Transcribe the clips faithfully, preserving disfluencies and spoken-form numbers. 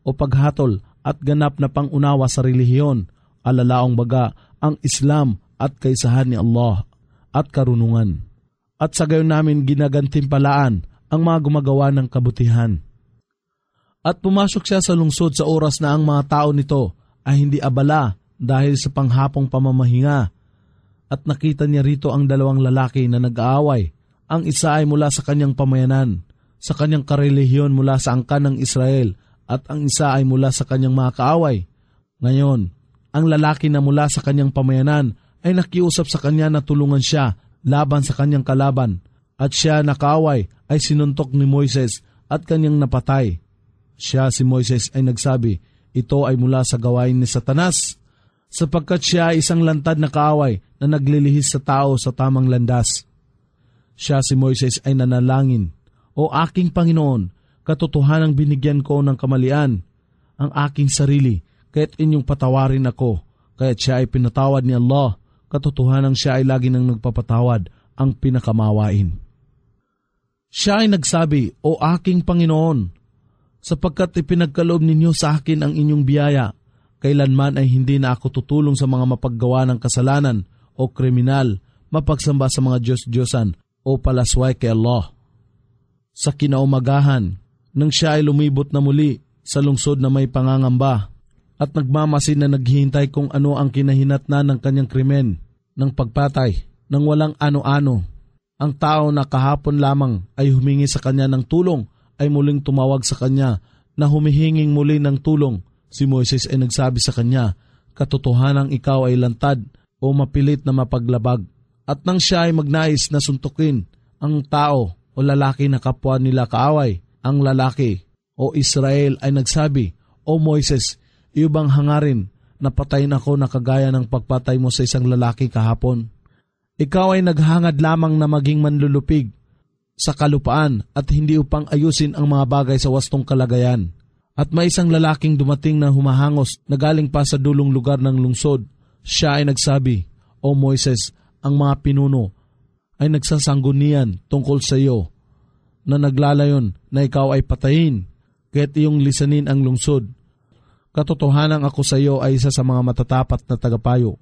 o paghatol at ganap na pangunawa sa relihiyon, alalaong baga ang Islam at kaisahan ni Allah at karunungan. At sa gayon namin ginagantimpalaan ang mga gumagawa ng kabutihan. At pumasok siya sa lungsod sa oras na ang mga tao nito ay hindi abala dahil sa panghapong pamamahinga. At nakita niya rito ang dalawang lalaki na nag-aaway. Ang isa ay mula sa kanyang pamayanan, sa kanyang karelihiyon mula sa angkan ng Israel, at ang isa ay mula sa kanyang mga kaaway. Ngayon, ang lalaki na mula sa kanyang pamayanan ay nakiusap sa kanya na tulungan siya laban sa kanyang kalaban, at siya na kaaway ay sinuntok ni Moises at kanyang napatay. Siya si Moises ay nagsabi, ito ay mula sa gawain ni Satanas, sapagkat siya ay isang lantad na kaaway na naglilihis sa tao sa tamang landas. Siya si Moises ay nanalangin, O aking Panginoon, katotohanang binigyan ko ng kamalian ang aking sarili, kaya't inyong patawarin ako. Kaya't siya ay pinatawad ni Allah, katotohanang siya ay lagi nang nagpapatawad, ang pinakamawain. Siya ay nagsabi, O aking Panginoon, sapagkat ipinagkaloob ninyo sa akin ang inyong biyaya, kailanman ay hindi na ako tutulong sa mga mapaggawa ng kasalanan o kriminal, mapagsamba sa mga Diyos-Diyosan o palasway kay Allah. Sa kinaumagahan, nang siya ay lumibot na muli sa lungsod na may pangangamba at nagmamasid na naghihintay kung ano ang kinahinatnan ng kanyang krimen ng pagpatay ng walang ano-ano, ang tao na kahapon lamang ay humingi sa kanya ng tulong ay muling tumawag sa kanya na humihinging muli ng tulong. Si Moises ay nagsabi sa kanya, katotohanang ikaw ay lantad o mapilit na mapaglabag. At nang siya ay magnais na suntukin ang tao o lalaki na kapwa nila kaaway, ang lalaki o Israel ay nagsabi, O Moises, iyo bang hangarin na patayin ako na kagaya ng pagpatay mo sa isang lalaki kahapon? Ikaw ay naghangad lamang na maging manlulupig sa kalupaan at hindi upang ayusin ang mga bagay sa wastong kalagayan. At may isang lalaking dumating na humahangos na galing pa sa dulong lugar ng lungsod. Siya ay nagsabi, O Moises, ang mga pinuno ay nagsasanggunian tungkol sa iyo na naglalayon na ikaw ay patayin, kaya't iyong lisanin ang lungsod. Katotohanan ako sa iyo ay isa sa mga matatapat na tagapayo.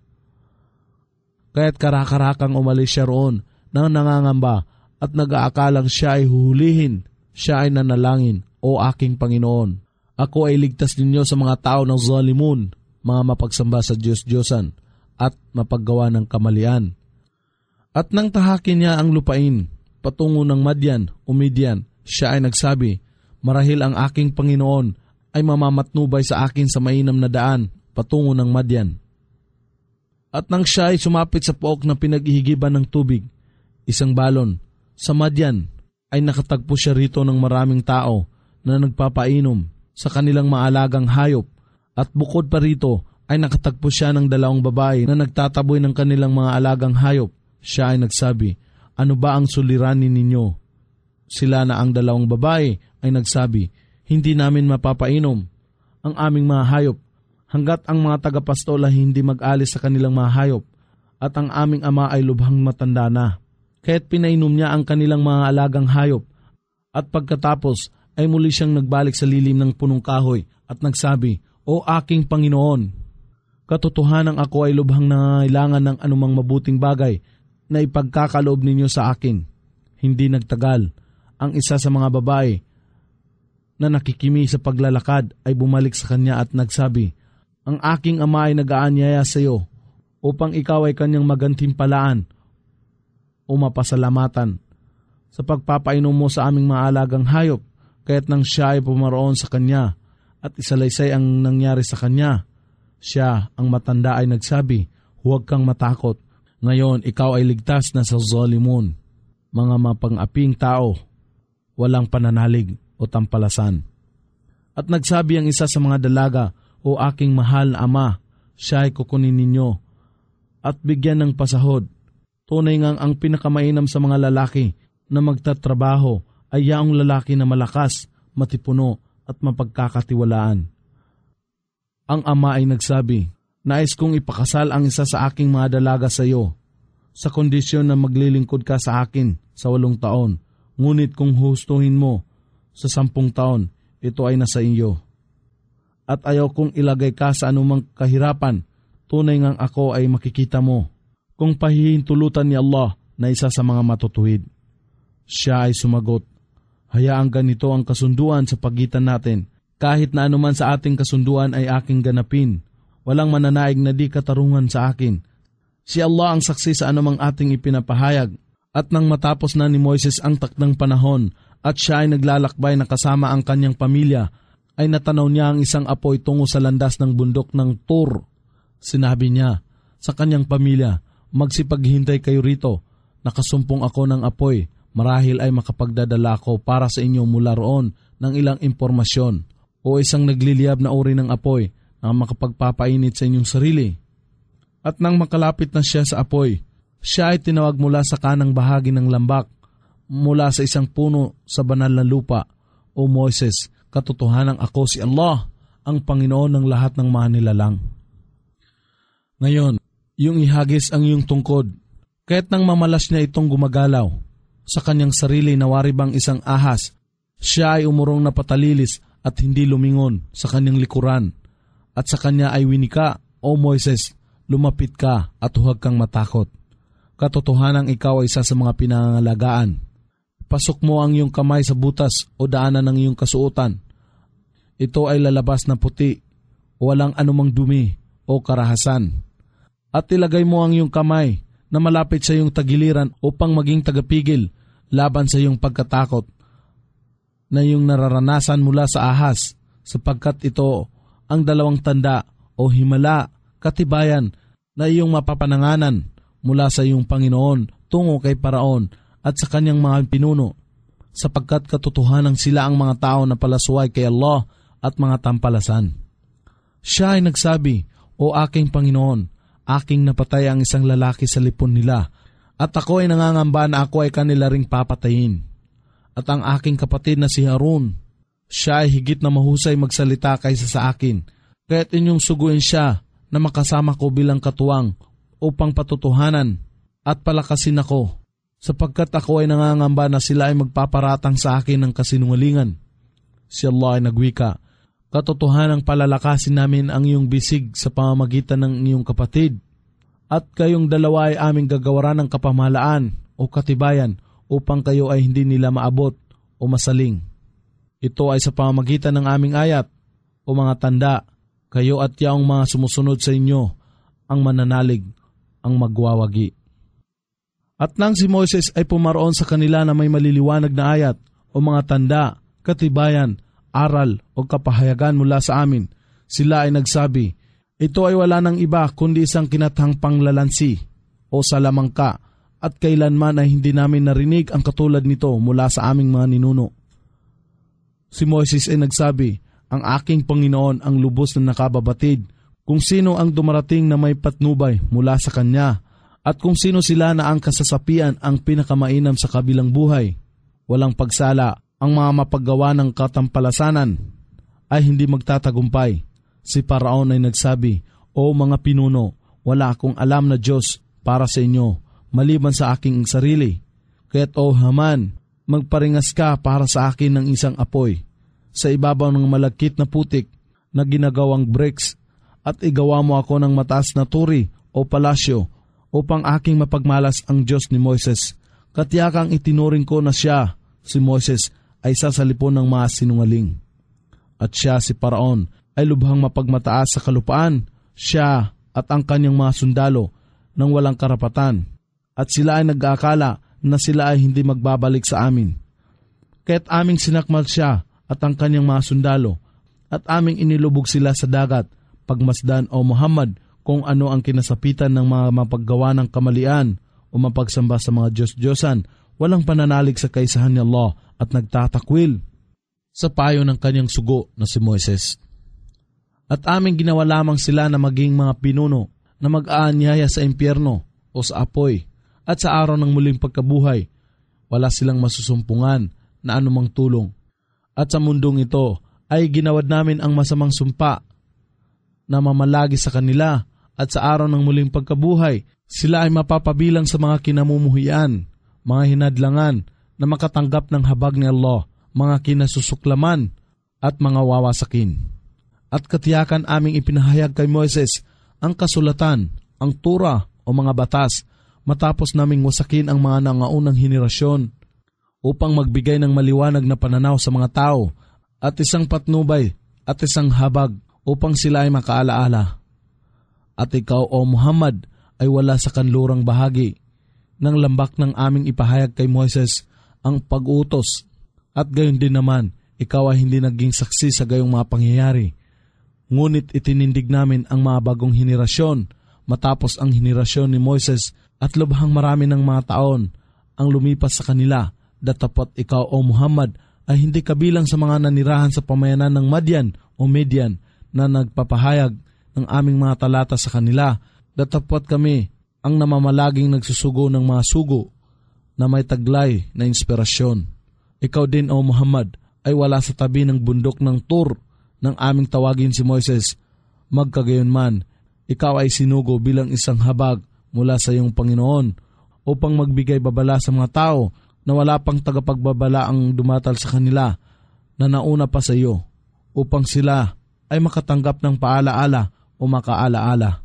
Kaya't karakarakang umalis siya roon nang nangangamba at nag-aakalang siya ay huhulihin. Siya ay nanalangin, O aking Panginoon, ako ay ligtas ninyo sa mga tao ng zalimun, mga mapagsamba sa Diyos-Diyosan at mapaggawa ng kamalian. At nang tahakin niya ang lupain, patungo ng Madyan o Midian, siya ay nagsabi, marahil ang aking Panginoon ay mamamatnubay sa akin sa mainam na daan patungo ng Madyan. At nang siya ay sumapit sa pook na pinag-ihigiban ng tubig, isang balon, sa Madyan ay nakatagpo siya rito ng maraming tao na nagpapainom sa kanilang maalagang hayop. At bukod pa rito ay nakatagpo siya ng dalawang babae na nagtataboy ng kanilang mga alagang hayop. Siya ay nagsabi, ano ba ang suliranin ninyo? Sila na ang dalawang babae ay nagsabi, hindi namin mapapainom ang aming mga hayop hanggat ang mga tagapastol ay hindi mag-alis sa kanilang mga hayop at ang aming ama ay lubhang matanda na. Kaya't pinainom niya ang kanilang mga alagang hayop at pagkatapos ay muli siyang nagbalik sa lilim ng punong kahoy at nagsabi, O aking Panginoon, katotohanan ako ay lubhang nangangailangan ng anumang mabuting bagay na ipagkakaloob ninyo sa akin. Hindi nagtagal, ang isa sa mga babae na nakikimi sa paglalakad ay bumalik sa kanya at nagsabi, ang aking ama ay nag-aanyaya sa iyo upang ikaw ay kanyang magantimpalaan o mapasalamatan sa pagpapainom mo sa aming mga alagang hayop. Kaya't nang siya ay pumaroon sa kanya at isalaysay ang nangyari sa kanya, siya, ang matanda, ay nagsabi, huwag kang matakot. Ngayon, ikaw ay ligtas na sa zalimun, mga mapang-aping tao, walang pananalig o tampalasan. At nagsabi ang isa sa mga dalaga, O aking mahal na ama, siya ay kukunin ninyo at bigyan ng pasahod. Tunay ngang ang pinakamainam sa mga lalaki na magtatrabaho ay yaong lalaki na malakas, matipuno at mapagkakatiwalaan. Ang ama ay nagsabi, nais kong ipakasal ang isa sa aking mga dalaga sa iyo, sa kondisyon na maglilingkod ka sa akin sa walong taon. Ngunit kung hustuhin mo sa sampung taon, ito ay nasa iyo. at ayaw kong ilagay ka sa anumang kahirapan. Tunay ngang ako ay makikita mo kung pahihintulutan ni Allah na isa sa mga matutuwid. Siya ay sumagot, hayaang ganito ang kasunduan sa pagitan natin. Kahit na anuman sa ating kasunduan ay aking ganapin. Walang mananaig na di katarungan sa akin. Si Allah ang saksi sa anumang ating ipinapahayag. At nang matapos na ni Moises ang takdang panahon at siya ay naglalakbay na kasama ang kanyang pamilya, ay natanaw niya ang isang apoy tungo sa landas ng bundok ng Tur. Sinabi niya sa kanyang pamilya, magsipaghintay kayo rito, nakasumpong ako ng apoy, marahil ay makapagdadala ko para sa inyo mula roon ng ilang impormasyon o isang nagliliyab na uri ng apoy na makapagpapainit sa inyong sarili. At nang makalapit na siya sa apoy, siya ay tinawag mula sa kanang bahagi ng lambak, mula sa isang puno sa banal na lupa, O Moises, katotohanan ako si Allah, ang Panginoon ng lahat ng mga nilalang. Ngayon, yung ihagis ang iyong tungkod, kahit nang mamalas niya itong gumagalaw, sa kanyang sarili nawari bang isang ahas, siya ay umurong na patalilis at hindi lumingon sa kanyang likuran, at sa kanya ay winika, O Moises, lumapit ka at huwag kang matakot. Katotohanang ikaw ay isa sa mga pinangangalagaan. Pasok mo ang iyong kamay sa butas o daanan ng iyong kasuotan. Ito ay lalabas na puti, walang anumang dumi o karahasan. At ilagay mo ang iyong kamay na malapit sa iyong tagiliran upang maging tagapigil laban sa iyong pagkatakot na iyong nararanasan mula sa ahas, sapagkat ito ang dalawang tanda o himala, katibayan na iyong mapapananganan mula sa iyong Panginoon tungo kay Paraon at sa kanyang mga pinuno, sapagkat katotohanan sila ang mga tao na palasuay kay Allah at mga tampalasan. Siya ay nagsabi, O aking Panginoon, aking napatay ang isang lalaki sa lipon nila, at ako ay nangangamba na ako ay kanila ring papatayin. At ang aking kapatid na si Harun, siya ay higit na mahusay magsalita kaysa sa akin, kaya't inyong suguin siya na makasama ko bilang katuwang upang patutuhanan at palakasin ako, sapagkat ako ay nangangamba na sila ay magpaparatang sa akin ng kasinungalingan. Si Allah ay nagwika, katotohanang palalakasin namin ang iyong bisig sa pamamagitan ng iyong kapatid, at kayong dalawa ay aming gagawaran ng kapamahalaan o katibayan upang kayo ay hindi nila maabot o masaling. Ito ay sa pamamagitan ng aming ayat o mga tanda, kayo at yaong mga sumusunod sa inyo ang mananalig, ang magwawagi. At nang si Moises ay pumaroon sa kanila na may maliliwanag na ayat o mga tanda, katibayan, aral o kapahayagan mula sa amin, sila ay nagsabi, ito ay wala ng iba kundi isang kinathang panglalansi o salamangka, at kailanman ay hindi namin narinig ang katulad nito mula sa aming mga ninuno. Si Moises ay nagsabi, ang aking Panginoon ang lubos na nakababatid kung sino ang dumarating na may patnubay mula sa kanya, at kung sino sila na ang kasasapian ang pinakamainam sa kabilang buhay. Walang pagsala, ang mga mapaggawa ng katampalasanan ay hindi magtatagumpay. Si Paraon ay nagsabi, O mga pinuno, wala akong alam na Diyos para sa inyo, maliban sa aking sarili. Kaya't o Haman, magparingas ka para sa akin ng isang apoy sa ibabaw ng malagkit na putik na ginagawang bricks, at igawa mo ako ng mataas na turi o palasyo upang aking mapagmalas ang Diyos ni Moises. Katiyakang itinuring ko na siya, si Moises, ay sasalipon ng mga sinungaling. At siya, si Paraon, ay lubhang mapagmataas sa kalupaan, siya at ang kanyang mga sundalo ng walang karapatan, at sila ay nag-aakala na sila ay hindi magbabalik sa amin. Kaya't aming sinakmal siya at ang kanyang mga sundalo, at aming inilubog sila sa dagat, pagmasdan o Muhammad kung ano ang kinasapitan ng mga mapaggawa ng kamalian o mapagsamba sa mga Diyos-Diyosan, walang pananalig sa kaisahan ni Allah at nagtatakwil sa payo ng kanyang sugo na si Moises. At aming ginawa lamang sila na maging mga pinuno na mag-aanyaya sa impyerno o sa apoy, at sa araw ng muling pagkabuhay, wala silang masusumpungan na anumang tulong. At sa mundong ito ay ginawad namin ang masamang sumpa na mamalagi sa kanila, at sa araw ng muling pagkabuhay, sila ay mapapabilang sa mga kinamumuhian, mga hinadlangan na makatanggap ng habag ni Allah, mga kinasusuklaman at mga wawasakin. At katiyakan aming ipinahayag kay Moises ang kasulatan, ang Torah o mga batas, matapos naming wasakin ang mga nangaunang henerasyon upang magbigay ng maliwanag na pananaw sa mga tao at isang patnubay at isang habag upang sila ay makaalaala. At ikaw, O Muhammad, ay wala sa kanlurang bahagi ng lambak ng aming ipahayag kay Moises ang pag-utos, at gayon din naman, ikaw ay hindi naging saksi sa gayong mga pangyayari. Ngunit itinindig namin ang mga bagong henerasyon matapos ang henerasyon ni Moises at lubhang marami ng mga taon ang lumipas sa kanila, datapot ikaw, O Muhammad, ay hindi kabilang sa mga nanirahan sa pamayanan ng Madian o Median na nagpapahayag ng aming mga talata sa kanila, datapot kami ang namamalaging nagsusugo ng mga sugo na may taglay na inspirasyon. Ikaw din, O Muhammad, ay wala sa tabi ng bundok ng Tur nang aming tawagin si Moises. Magkagayon man, ikaw ay sinugo bilang isang habag mula sa iyong Panginoon upang magbigay babala sa mga tao na wala pang tagapagbabala ang dumatal sa kanila na nauna pa sa iyo, upang sila ay makatanggap ng paalaala o makaalaala.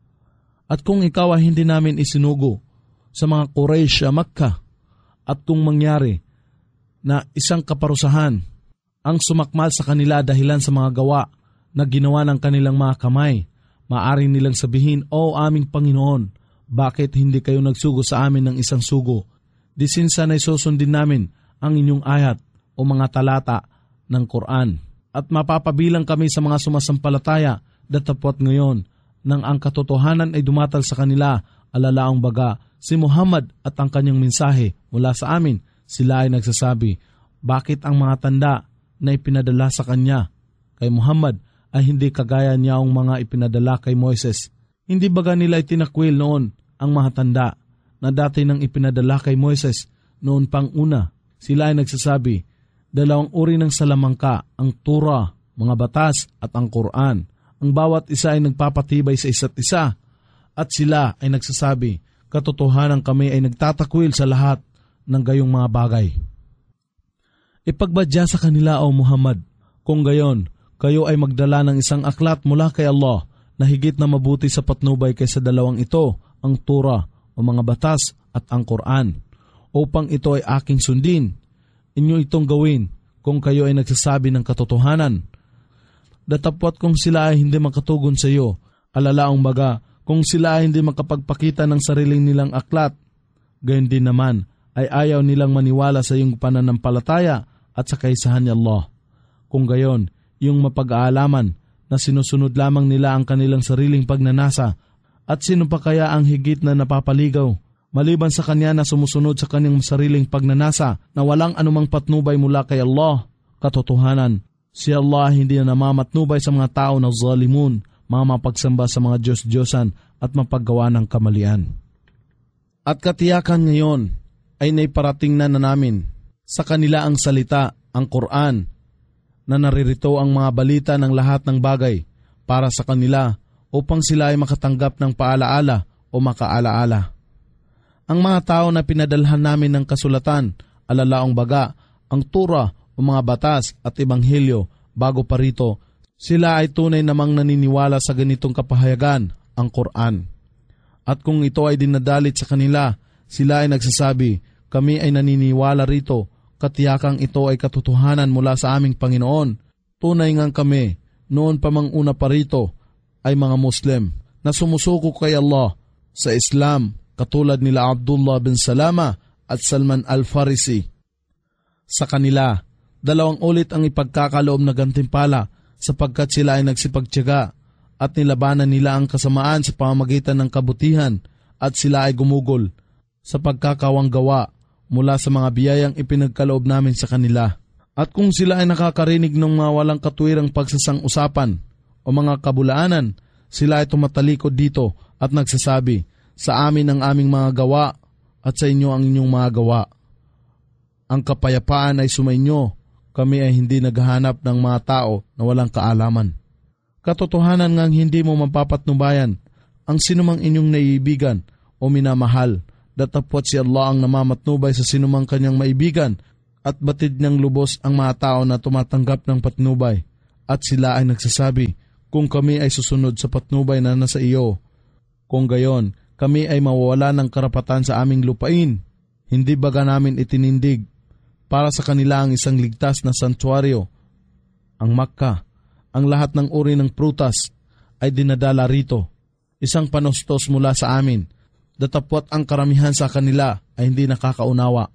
At kung ikaw ay hindi namin isinugo sa mga Quraysh sa Makkah, at kung mangyari na isang kaparusahan ang sumakmal sa kanila dahilan sa mga gawa na ginawa ng kanilang mga kamay, maaari nilang sabihin, O aming Panginoon, bakit hindi kayo nagsugo sa amin ng isang sugo? Disinsan ay susundin namin ang inyong ayat o mga talata ng Quran, at mapapabilang kami sa mga sumasampalataya, datapot ngayon nang ang katotohanan ay dumatal sa kanila, alalaang baga si Muhammad at ang kanyang mensahe mula sa amin, sila ay nagsasabi, bakit ang mga tanda na ipinadala sa kanya kay Muhammad ay hindi kagaya niya ang mga ipinadala kay Moises? Hindi baga nila itinakwil noon ang mga tanda na dati nang ipinadala kay Moises noon pang una? Sila ay nagsasabi, dalawang uri ng salamangka, ang Torah, mga batas at ang Quran. Ang bawat isa ay nagpapatibay sa isa't isa, at sila ay nagsasabi, katotohanan kami ay nagtatakwil sa lahat ng gayong mga bagay. Ipagbadya sa kanila, O Muhammad, kung gayon, kayo ay magdala ng isang aklat mula kay Allah na higit na mabuti sa patnubay kaysa dalawang ito, ang Torah o mga batas at ang Quran, upang ito ay aking sundin. Inyo itong gawin kung kayo ay nagsasabi ng katotohanan. Datapwat kung sila ay hindi makatugon sa iyo, alalaang baga kung sila ay hindi makapagpakita ng sariling nilang aklat, gayon din naman ay ayaw nilang maniwala sa iyong pananampalataya at sa kaisahan ni Allah. Kung gayon, yung mapag-aalaman na sinusunod lamang nila ang kanilang sariling pagnanasa, at sino pa kaya ang higit na napapaligaw maliban sa kanya na sumusunod sa kanyang sariling pagnanasa na walang anumang patnubay mula kay Allah? Katotohanan, si Allah hindi na namamatnubay sa mga tao na zalimun, mga mapagsamba sa mga Diyos-Diyosan at mapaggawa ng kamalian. At katiyakan ngayon ay naiparating na na namin sa kanila ang salita, ang Quran, na naririto ang mga balita ng lahat ng bagay para sa kanila upang sila ay makatanggap ng paalaala o makaalaala. Ang mga tao na pinadalhan namin ng kasulatan, alalaong baga, ang Torah o mga batas at Ebanghelyo bago pa rito, sila ay tunay namang naniniwala sa ganitong kapahayagan, ang Quran. At kung ito ay dinadalit sa kanila, sila ay nagsasabi, kami ay naniniwala rito, katiyakang ito ay katotohanan mula sa aming Panginoon. Tunay ngang kami, noon pa mang una pa rito, ay mga Muslim na sumusuko kay Allah sa Islam, katulad nila Abdullah bin Salama at Salman al-Farisi. Sa kanila, dalawang ulit ang ipagkakaloob na gantimpala sapagkat sila ay nagsipagtiyaga at nilabanan nila ang kasamaan sa pamamagitan ng kabutihan, at sila ay gumugol sa pagkakawang gawa mula sa mga biyayang ipinagkaloob namin sa kanila. At kung sila ay nakakarinig ng mga walang katuwirang pagsasang-usapan o mga kabulaanan, sila ay tumatalikod dito at nagsasabi, sa amin ang aming mga gawa at sa inyo ang inyong mga gawa. Ang kapayapaan ay sumainyo, kami ay hindi naghahanap ng mga tao na walang kaalaman. Katotohanan ngang hindi mo mapapatnubayan ang sinumang inyong naiibigan o minamahal, datapwat si Allah ang namamatnubay sa sinumang kanyang maibigan, at batid niyang lubos ang mga tao na tumatanggap ng patnubay, At sila ay nagsasabi, kung kami ay susunod sa patnubay na nasa iyo, kung gayon, kami ay mawawala ng karapatan sa aming lupain. Hindi baga namin itinindig para sa kanila ang isang ligtas na santuaryo, ang Makkah. Ang lahat ng uri ng prutas ay dinadala rito, isang panostos mula sa amin, datapwat ang karamihan sa kanila ay hindi nakakaunawa.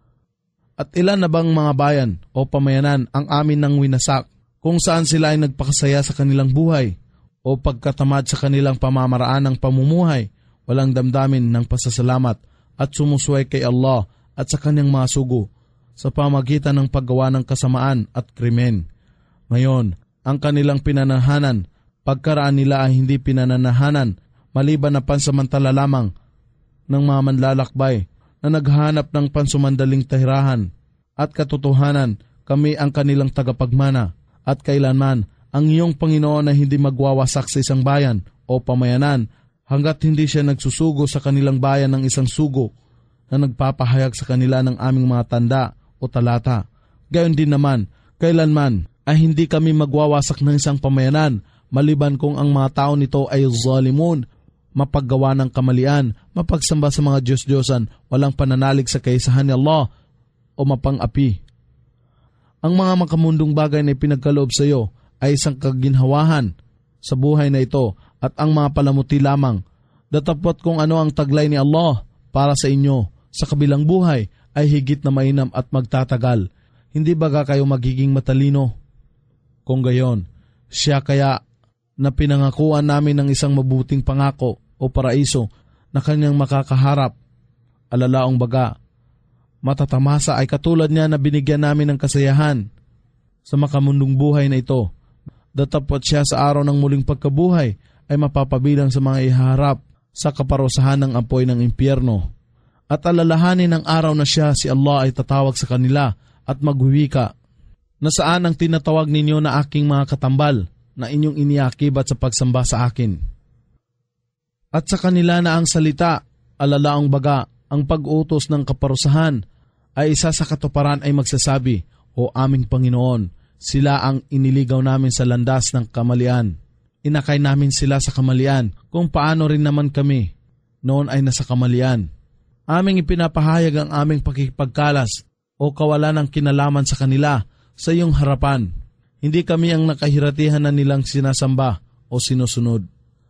At ilan na bang mga bayan o pamayanan ang amin nang winasak, kung saan sila ay nagpakasaya sa kanilang buhay o pagkatamad sa kanilang pamamaraan ng pamumuhay, walang damdamin ng pasasalamat at sumusway kay Allah at sa kanyang mga sugo sa pamagitan ng paggawa ng kasamaan at krimen. Ngayon, ang kanilang pinanahanan, pagkaraan nila ay hindi pinananahanan maliban na pansamantala lamang ng mga manlalakbay na naghahanap ng pansumandaling tahirahan at katotohanan. Kami ang kanilang tagapagmana at kailanman ang iyong Panginoon ay hindi magwawasak sa isang bayan o pamayanan hanggat hindi siya nagsusugo sa kanilang bayan ng isang sugo na nagpapahayag sa kanila ng aming mga tanda o talata. Gayon din naman, kailanman ay hindi kami magwawasak ng isang pamayanan maliban kung ang mga tao nito ay zalimun, mapaggawa ng kamalian, mapagsamba sa mga Diyos-Diyosan, walang pananalig sa kaisahan ni Allah o mapang-api. Ang mga makamundong bagay na ipinagkaloob sa iyo ay isang kaginhawahan sa buhay na ito at ang mga palamuti lamang. Datapwat kung ano ang taglay ni Allah para sa inyo sa kabilang buhay ay higit na mainam at magtatagal. Hindi baga kayo magiging matalino? Kung gayon, siya kaya na pinangakuan namin ng isang mabuting pangako o paraiso na kanyang makakaharap. Alalaong baga, matatamasa ay katulad niya na binigyan namin ng kasayahan sa makamundong buhay na ito. Datapwat siya sa araw ng muling pagkabuhay ay mapapabilang sa mga iharap sa kaparusahan ng apoy ng impyerno. At alalahanin ng araw na siya, si Allah, ay tatawag sa kanila at magwiwika, na saan ang tinatawag ninyo na aking mga katambal na inyong iniakibat sa pagsamba sa akin. At sa kanila na ang salita, alalaong baga, ang pag-utos ng kaparusahan ay isa sa katuparan ay magsasabi, O aming Panginoon, sila ang iniligaw namin sa landas ng kamalian. Inakay namin sila sa kamalian kung paano rin naman kami noon ay nasa kamalian. Aming ipinapahayag ang aming pakikipagkalas o kawalan ng kinalaman sa kanila sa iyong harapan. Hindi kami ang nakahiratihan na nilang sinasamba o sinusunod.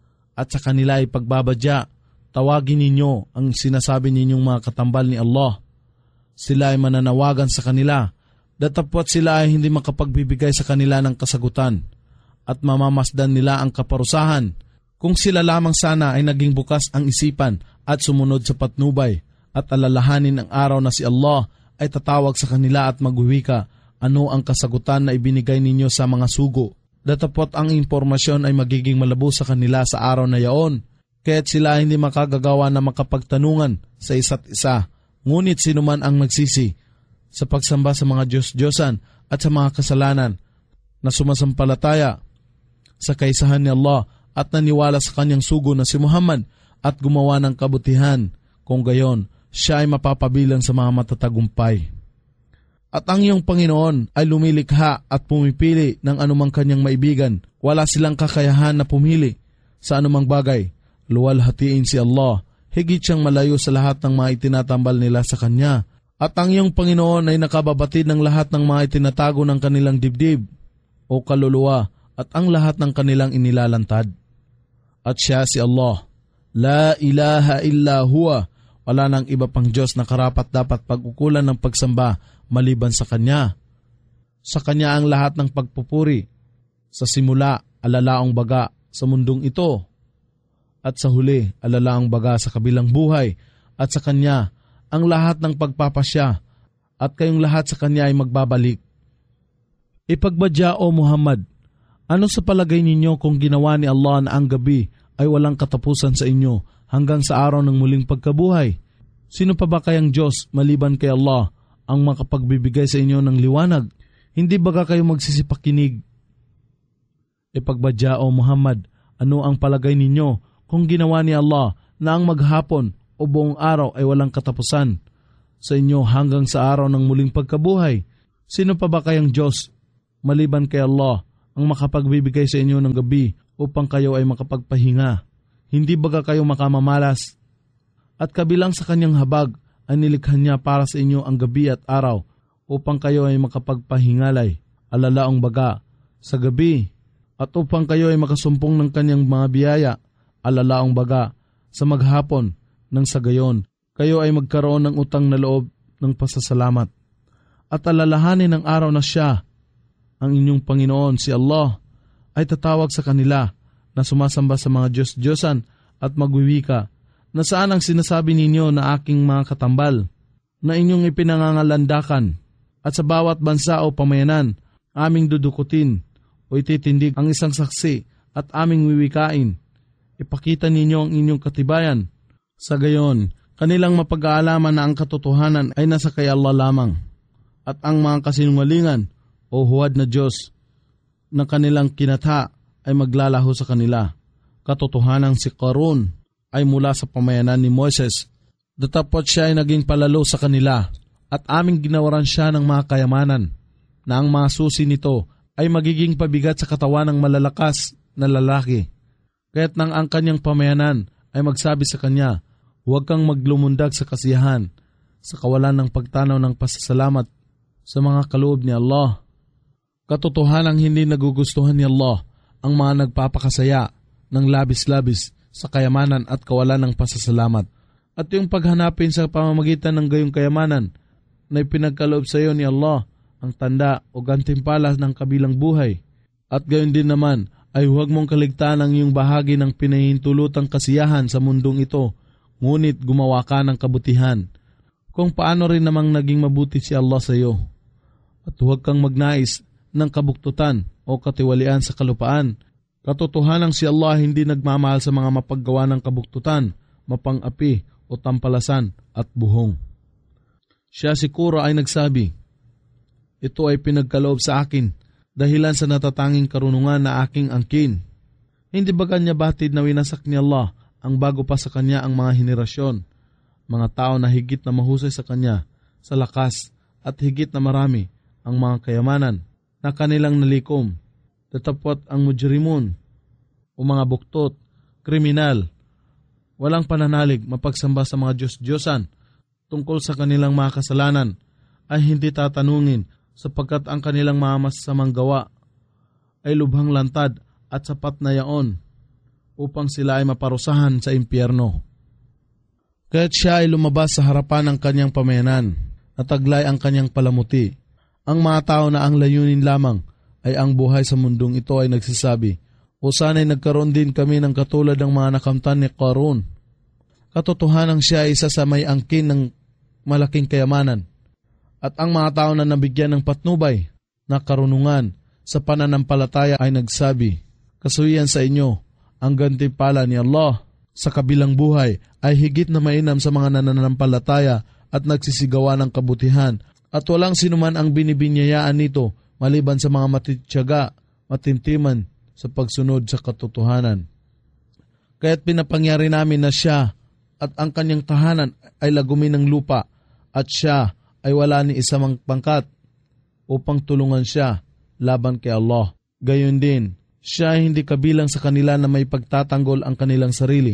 At sa kanila ay pagbabadya, tawagin ninyo ang sinasabi ninyong mga katambal ni Allah. Sila ay mananawagan sa kanila, datapwat sila ay hindi makapagbibigay sa kanila ng kasagutan at mamamasdan nila ang kaparusahan kung sila lamang sana ay naging bukas ang isipan at sumunod sa patnubay at alalahanin ang araw na si Allah ay tatawag sa kanila at magwiwika, ano ang kasagutan na ibinigay ninyo sa mga sugo. Datapwat ang impormasyon ay magiging malabo sa kanila sa araw na yaon, kaya't sila hindi makagagawa na makapagtanungan sa isa't isa. Ngunit sino man ang nagsisi sa pagsamba sa mga Diyos-Diyosan at sa mga kasalanan na sumasampalataya sa kaisahan ni Allah at naniwala sa kanyang sugo na si Muhammad at gumawa ng kabutihan, kung gayon, siya ay mapapabilang sa mga matatagumpay. At ang iyong Panginoon ay lumilikha at pumipili ng anumang kanyang maibigan. Wala silang kakayahan na pumili sa anumang bagay. Luwalhatiin si Allah, higit siyang malayo sa lahat ng mga itinatambal nila sa Kanya. At ang iyong Panginoon ay nakababatid ng lahat ng mga itinatago ng kanilang dibdib o kaluluwa at ang lahat ng kanilang inilalantad. At siya si Allah, La ilaha illa huwa, wala nang iba pang Diyos na karapat dapat pag-ukulan ng pagsamba maliban sa Kanya. Sa Kanya ang lahat ng pagpupuri, sa simula, alalaong baga sa mundong ito, at sa huli, alalaong baga sa kabilang buhay, at sa Kanya ang lahat ng pagpapasya, at kayong lahat sa Kanya ay magbabalik. Ipagbadya, O Muhammad, ano sa palagay ninyo kung ginawa ni Allah na ang gabi ay walang katapusan sa inyo hanggang sa araw ng muling pagkabuhay? Sino pa ba kayang Diyos maliban kay Allah ang makapagbibigay sa inyo ng liwanag? Hindi baga kayo magsisipakinig? Ipagbadya, O Muhammad, ano ang palagay ninyo kung ginawa ni Allah na ang maghapon o buong araw ay walang katapusan sa inyo hanggang sa araw ng muling pagkabuhay? Sino pa ba kayang Diyos maliban kay Allah ang makapagbibigay sa inyo ng gabi upang kayo ay makapagpahinga. Hindi baga kayo makamamalas? At kabilang sa kanyang habag ay nilikha niya para sa inyo ang gabi at araw upang kayo ay makapagpahingalay, alalaong baga, sa gabi, at upang kayo ay makasumpong ng kanyang mga biyaya, alalaong baga, sa maghapon, nang sa gayon, kayo ay magkaroon ng utang na loob ng pasasalamat. At alalahanin ng araw na siya, ang inyong Panginoon, si Allah, ay tatawag sa kanila na sumasamba sa mga Diyos-Diyosan at magwiwika, na saan ang sinasabi ninyo na aking mga katambal, na inyong ipinangangalandakan, at sa bawat bansa o pamayanan, aming dudukutin o ititindig ang isang saksi at aming wiwikain. Ipakita ninyo ang inyong katibayan. Sa gayon, kanilang mapag-aalaman na ang katotohanan ay nasa kay Allah lamang, at ang mga kasinungalingan o huwad na Diyos na kanilang kinatha ay maglalaho sa kanila. Katotohanan si Qarun ay mula sa pamayanan ni Moises. Datapot siya ay naging palalo sa kanila at aming ginawaran siya ng mga kayamanan na ang mga susi nito ay magiging pabigat sa katawan ng malalakas na lalaki. Kaya't nang ang kanyang pamayanan ay magsabi sa kanya, huwag kang maglumundag sa kasiyahan, sa kawalan ng pagtanaw ng pasasalamat sa mga kaloob ni Allah. Katotohanang hindi nagugustuhan ni Allah ang mga nagpapakasaya ng labis-labis sa kayamanan at kawalan ng pasasalamat. At yung paghanapin sa pamamagitan ng gayong kayamanan na ipinagkaloob sa iyo ni Allah ang tanda o gantimpala ng kabilang buhay. At gayon din naman ay huwag mong kaligtaan ang iyong bahagi ng pinahintulutang kasiyahan sa mundong ito, ngunit gumawa ka ng kabutihan. Kung paano rin namang naging mabuti si Allah sa iyo. At huwag kang magnais ng kabuktutan o katiwalian sa kalupaan. Katotohanang si Allah hindi nagmamahal sa mga mapaggawa ng kabuktutan, mapang-api o tampalasan at buhong. Siya siguro ay nagsabi, ito ay pinagkaloob sa akin dahilan sa natatanging karunungan na aking angkin. Hindi ba kanya batid na winasak ni Allah ang bago pa sa kanya ang mga henerasyon, mga tao na higit na mahusay sa kanya, sa lakas at higit na marami ang mga kayamanan na kanilang nalikom. Tatapot ang mujrimun o mga buktot, kriminal, walang pananalig mapagsamba sa mga Diyos-Diyosan tungkol sa kanilang mga kasalanan ay hindi tatanungin sapagkat ang kanilang mga masasamang gawa ay lubhang lantad at sapat na yaon upang sila ay maparusahan sa impyerno. Kaya't siya ay lumabas sa harapan ng kanyang pamayanan at taglay ang kanyang palamuti. Ang mga tao na ang layunin lamang ay ang buhay sa mundong ito ay nagsasabi, o sana'y nagkaroon din kami ng katulad ng mga nakamtan ni Qarun. Katotohanang siya ay isa sa may angkin ng malaking kayamanan. At ang mga tao na nabigyan ng patnubay na karunungan sa pananampalataya ay nagsabi, kasuyan sa inyo, ang gantimpala ni Allah sa kabilang buhay ay higit na mainam sa mga nananampalataya at nagsisigawa ng kabutihan, at walang sinuman ang binibinyayaan nito maliban sa mga matityaga, matintiman sa pagsunod sa katotohanan. Kaya't pinapangyari namin na siya at ang kanyang tahanan ay lagumin ng lupa at siya ay wala ni isang pangkat upang tulungan siya laban kay Allah. Gayon din, siya ay hindi kabilang sa kanila na may pagtatanggol ang kanilang sarili.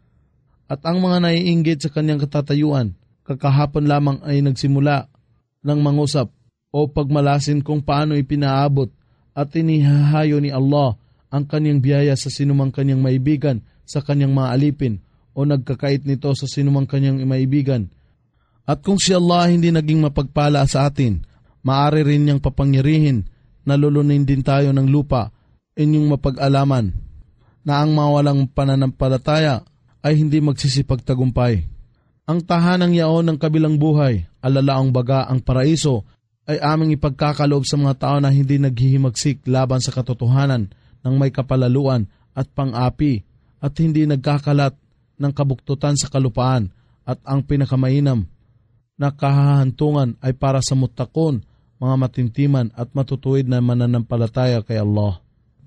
At ang mga naiinggit sa kanyang katatayuan, kakahapon lamang ay nagsimula ng mangusap o pagmalasin kung paano ipinaabot at inihahayo ni Allah ang kanyang biyaya sa sinumang kanyang maibigan sa kanyang mga alipin o nagkakait nito sa sinumang kanyang maibigan. At kung si Allah hindi naging mapagpala sa atin, maaari rin niyang papangyarihin na lulunin din tayo ng lupa, inyong mapag-alaman na ang mawalang pananampalataya ay hindi magsisipagtagumpay. Ang tahanang yaon ng kabilang buhay, alalaang baga ang paraiso, ay aming ipagkakaloob sa mga tao na hindi naghihimagsik laban sa katotohanan ng may kapalaluan at pang-api at hindi nagkakalat ng kabuktutan sa kalupaan, at ang pinakamainam na kahahantungan ay para sa mutakon, mga matintiman at matutuwid na mananampalataya kay Allah.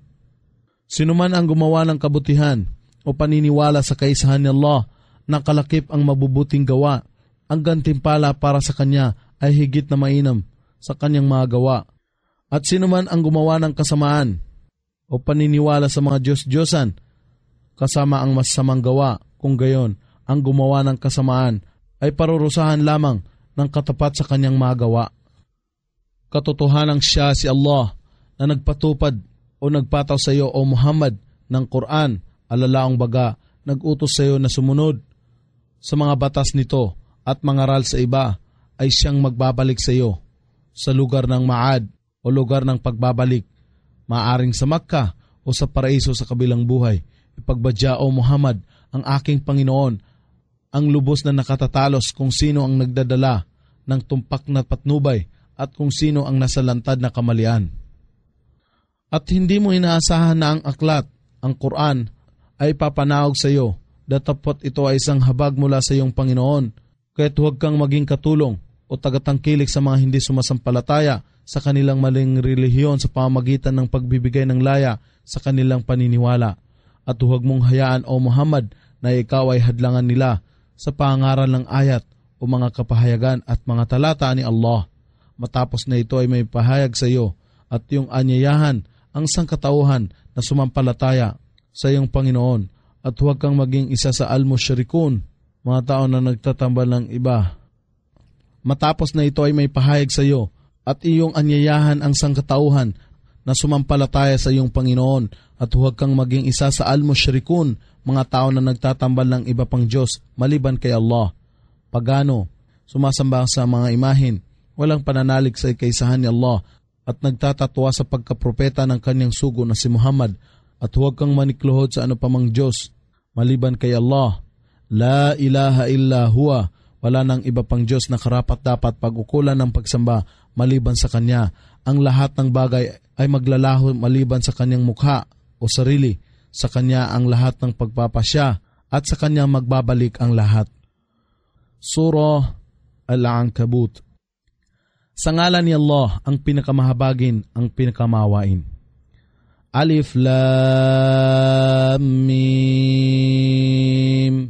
Sinuman ang gumawa ng kabutihan o paniniwala sa kaisahan ni Allah na kalakip ang mabubuting gawa, ang gantimpala para sa kanya ay higit na mainam sa kanyang mga gawa. At sinuman ang gumawa ng kasamaan o paniniwala sa mga Diyos-Diyosan, kasama ang masasamang gawa, kung gayon, ang gumawa ng kasamaan ay parurusahan lamang ng katapat sa kanyang magawa. Katotohanang siya si Allah na nagpatupad o nagpataw sa iyo o Muhammad ng Quran, alalaong baga, nag-utos sa iyo na sumunod sa mga batas nito at mangaral sa iba, ay siyang magbabalik sa iyo sa lugar ng Ma'ad o lugar ng pagbabalik, maaring sa Makkah o sa paraiso sa kabilang buhay. Ipagbadya o Muhammad ang aking Panginoon, ang lubos na nakatatalos kung sino ang nagdadala ng tumpak na patnubay at kung sino ang nasa lantad na kamalian. At hindi mo inaasahan na ang aklat, ang Quran, ay papanawag sa iyo, datapot ito ay isang habag mula sa iyong Panginoon, kaya't huwag kang maging katulong o tagatangkilik sa mga hindi sumasampalataya sa kanilang maling relihiyon sa pamamagitan ng pagbibigay ng laya sa kanilang paniniwala. At huwag mong hayaan o Muhammad na ikaw ay hadlangan nila sa pangaral ng ayat o mga kapahayagan at mga talata ni Allah. Matapos na ito ay may pahayag sa iyo at yung anyayahan ang sangkatauhan na sumampalataya sa iyong Panginoon, at huwag kang maging isa sa al-musyrikun, mga tao na nagtatambal ng iba. Matapos na ito ay may pahayag sa iyo at iyong anyayahan ang sangkatauhan na sumampalataya sa iyong Panginoon, at huwag kang maging isa sa al-musyrikun, mga tao na nagtatambal ng iba pang Diyos maliban kay Allah. Pagano, sumasamba sa mga imahin, walang pananalig sa ikaisahan ni Allah, at nagtatatwa sa pagkapropeta ng kanyang sugo na si Muhammad, at huwag kang manikluhod sa ano pamang Diyos maliban kay Allah. La ilaha illa huwa, wala nang iba pang Diyos na karapat dapat pag-ukulan ng pagsamba maliban sa Kanya. Ang lahat ng bagay ay maglalaho maliban sa Kanyang mukha o sarili. Sa Kanya ang lahat ng pagpapasya at sa Kanya magbabalik ang lahat. Surah Al-Ankabut. Sa ngalan ni Allah, ang pinakamahabagin, ang pinakamawain. Alif Lam Mim.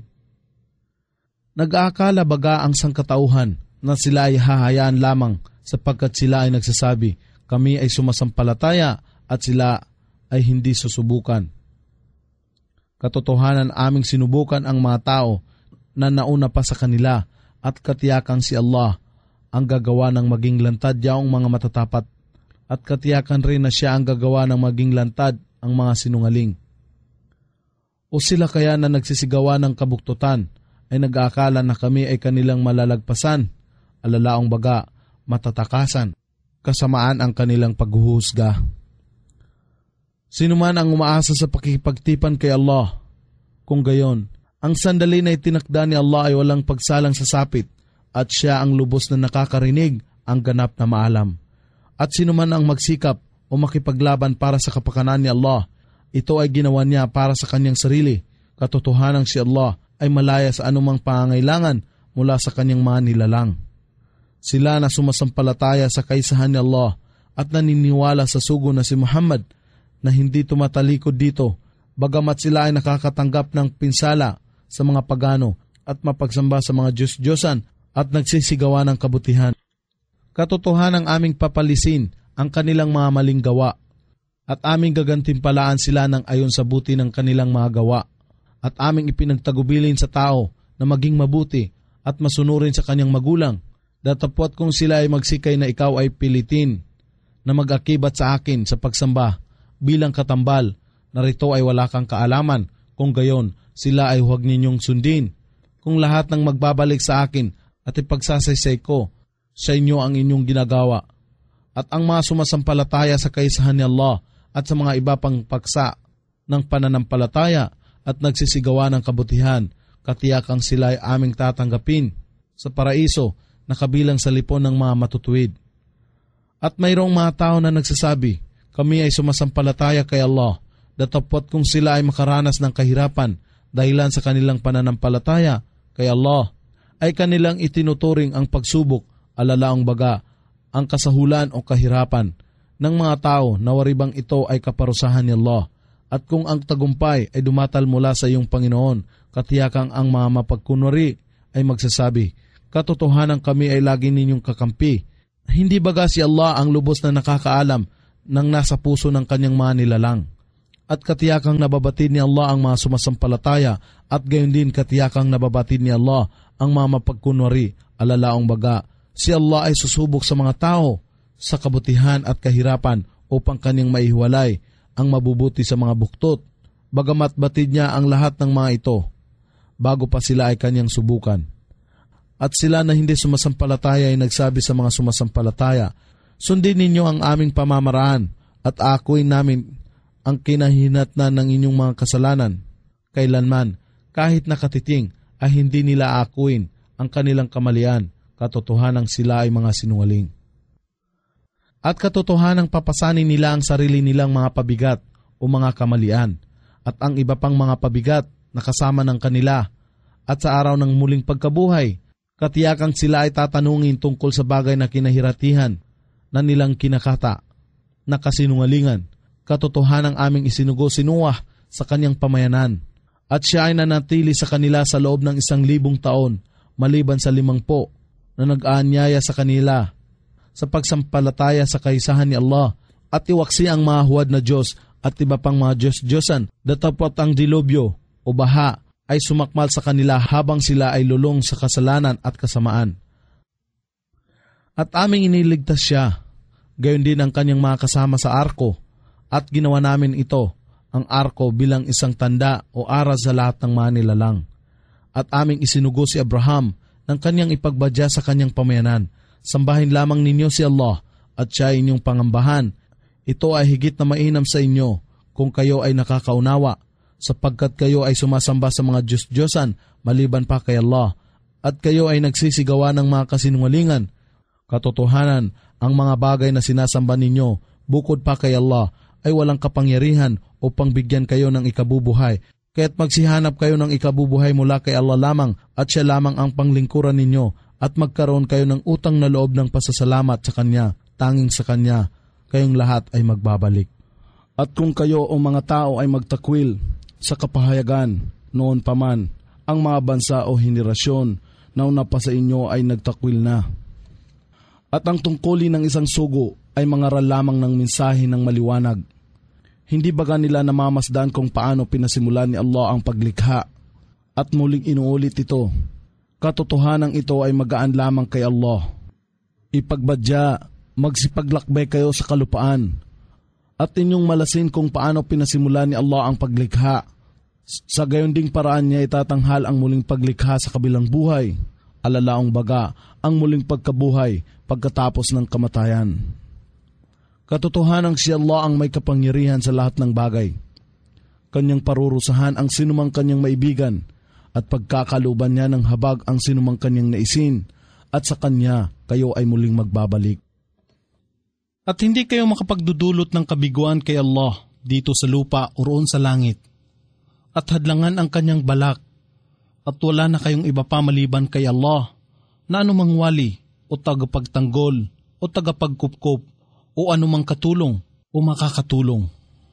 Nag-aakala baga ang sangkatauhan na sila ay hahayaan lamang sapagkat sila ay nagsasabi, kami ay sumasampalataya, at sila ay hindi susubukan. Katotohanan, aming sinubukan ang mga tao na nauna pa sa kanila, at katiyakang si Allah ang gagawa ng maging lantad yaong mga matatapat, at katiyakan rin na siya ang gagawa ng maging lantad ang mga sinungaling. O sila kaya na nagsisigawa ng kabuktutan ay nag-aakala na kami ay kanilang malalagpasan, alalaong baga, matatakasan, kasamaan ang kanilang paghuhusga. Sino man ang umaasa sa pakikipagtipan kay Allah, kung gayon, ang sandali na itinakda ni Allah ay walang pagsalang sa sapit, at siya ang lubos na nakakarinig, ang ganap na maalam. At sino man ang magsikap o makipaglaban para sa kapakanan ni Allah, ito ay ginawa niya para sa kanyang sarili. Katotohanang si Allah ay malaya sa anumang pangangailangan mula sa kanyang mga nilalang. Sila na sumasampalataya sa kaisahan ni Allah at naniniwala sa sugo na si Muhammad na hindi tumatalikod dito, bagamat sila ay nakakatanggap ng pinsala sa mga pagano at mapagsamba sa mga Diyos-Diyosan at nagsisigawa ng kabutihan. Katotohanang aming papalisin ang kanilang mga maling gawa, at aming gagantimpalaan sila ng ayon sa buti ng kanilang mga gawa, at aming ipinagtagubilin sa tao na maging mabuti at masunurin sa kanyang magulang, datapwat kung sila ay magsikay na ikaw ay pilitin na mag-akibat sa akin sa pagsamba bilang katambal, narito ay wala kang kaalaman, kung gayon sila ay huwag ninyong sundin. Kung lahat ng magbabalik sa akin at ipagsasaysay ko sa inyo ang inyong ginagawa, at ang mga sumasampalataya sa kaisahan ni Allah at sa mga iba pang paksa ng pananampalataya at nagsisigawa ng kabutihan, katiyakang sila ay aming tatanggapin sa paraiso na kabilang sa lipon ng mga matutuwid. At mayroong mga tao na nagsasabi, kami ay sumasampalataya kay Allah, datapwat kung sila ay makaranas ng kahirapan dahilan sa kanilang pananampalataya kay Allah, ay kanilang itinuturing ang pagsubok, alalaang baga, ang kasahulan o kahirapan ng mga tao na waribang ito ay kaparusahan ni Allah. At kung ang tagumpay ay dumatal mula sa iyong Panginoon, katiyakang ang mga mapagkunwari ay magsasabi, katotohanan kami ay lagi ninyong kakampi. Hindi baga si Allah ang lubos na nakakaalam ng nasa puso ng kanyang mga nilalang. At katiyakang nababatid ni Allah ang mga sumasampalataya at gayon din katiyakang nababatid ni Allah ang mga mapagkunwari, alalaong baga. Si Allah ay susubok sa mga tao sa kabutihan at kahirapan upang kanyang maihiwalay ang mabubuti sa mga buktot, bagamat batid niya ang lahat ng mga ito bago pa sila ay kanyang subukan. At sila na hindi sumasampalataya ay nagsabi sa mga sumasampalataya, sundin ninyo ang aming pamamaraan at akuin namin ang kinahinatnan ng inyong mga kasalanan. Kailanman, kahit nakatiting, ay hindi nila akuin ang kanilang kamalian, katotohanang sila ay mga sinungaling. At katotohanang papasanin nila ang sarili nilang mga pabigat o mga kamalian, at ang iba pang mga pabigat na kasama ng kanila. At sa araw ng muling pagkabuhay, katiyakang sila ay tatanungin tungkol sa bagay na kinahiratihan na nilang kinakata, na kasinungalingan. Katotohanang aming isinugo si Noah sa kanyang pamayanan, at siya ay nanatili sa kanila sa loob ng isang libong taon, maliban sa limangpo na nag-aanyaya sa kanila sa pagsampalataya sa kaisahan ni Allah, at iwaksi ang mga huwad na Diyos at iba pang mga Diyos-Diyosan, datapot ang dilubyo o baha ay sumakmal sa kanila habang sila ay lulong sa kasalanan at kasamaan. At aming iniligtas siya, gayon din ang kanyang mga kasama sa arko, at ginawa namin ito, ang arko, bilang isang tanda o aral sa lahat ng mga nilalang. At aming isinugo si Abraham ng kanyang ipagbadya sa kanyang pamayanan. Sambahin lamang ninyo si Allah at siya ay inyong pangambahan. Ito ay higit na mainam sa inyo kung kayo ay nakakaunawa, sapagkat kayo ay sumasamba sa mga Diyos-Diyosan maliban pa kay Allah, at kayo ay nagsisigawa ng mga kasinungalingan. Katotohanan, ang mga bagay na sinasamba ninyo bukod pa kay Allah ay walang kapangyarihan upang bigyan kayo ng ikabubuhay. Kaya't magsihanap kayo ng ikabubuhay mula kay Allah lamang, at siya lamang ang panglingkuran ninyo, at magkaroon kayo ng utang na loob ng pasasalamat sa Kanya. Tanging sa Kanya, kayong lahat ay magbabalik. At kung kayo o mga tao ay magtakwil sa kapahayagan, noon pa man, ang mga bansa o henerasyon na una pa sa inyo ay nagtakwil na. At ang tungkulin ng isang sugo ay mangaral lamang ng mensahe ng maliwanag. Hindi baga nila namamasdan kung paano pinasimulan ni Allah ang paglikha at muling inuulit ito. Katotohanan ito ay magaan lamang kay Allah. Ipagbadya, magsipaglakbay kayo sa kalupaan at inyong malasin kung paano pinasimulan ni Allah ang paglikha. Sa gayon ding paraan niya itatanghal ang muling paglikha sa kabilang buhay, alalaong baga ang muling pagkabuhay pagkatapos ng kamatayan. Katotohanang si Allah ang may kapangyarihan sa lahat ng bagay. Kanyang parurusahan ang sinumang kanyang maibigan, at pagkakaluban niya ng habag ang sinumang kanyang naisin, at sa kanya kayo ay muling magbabalik. At hindi kayo makapagdudulot ng kabiguan kay Allah dito sa lupa o roon sa langit, at hadlangan ang kanyang balak, at wala na kayong iba pa maliban kay Allah na anumang wali o tagapagtanggol o tagapagkupkop o anumang katulong o makakatulong.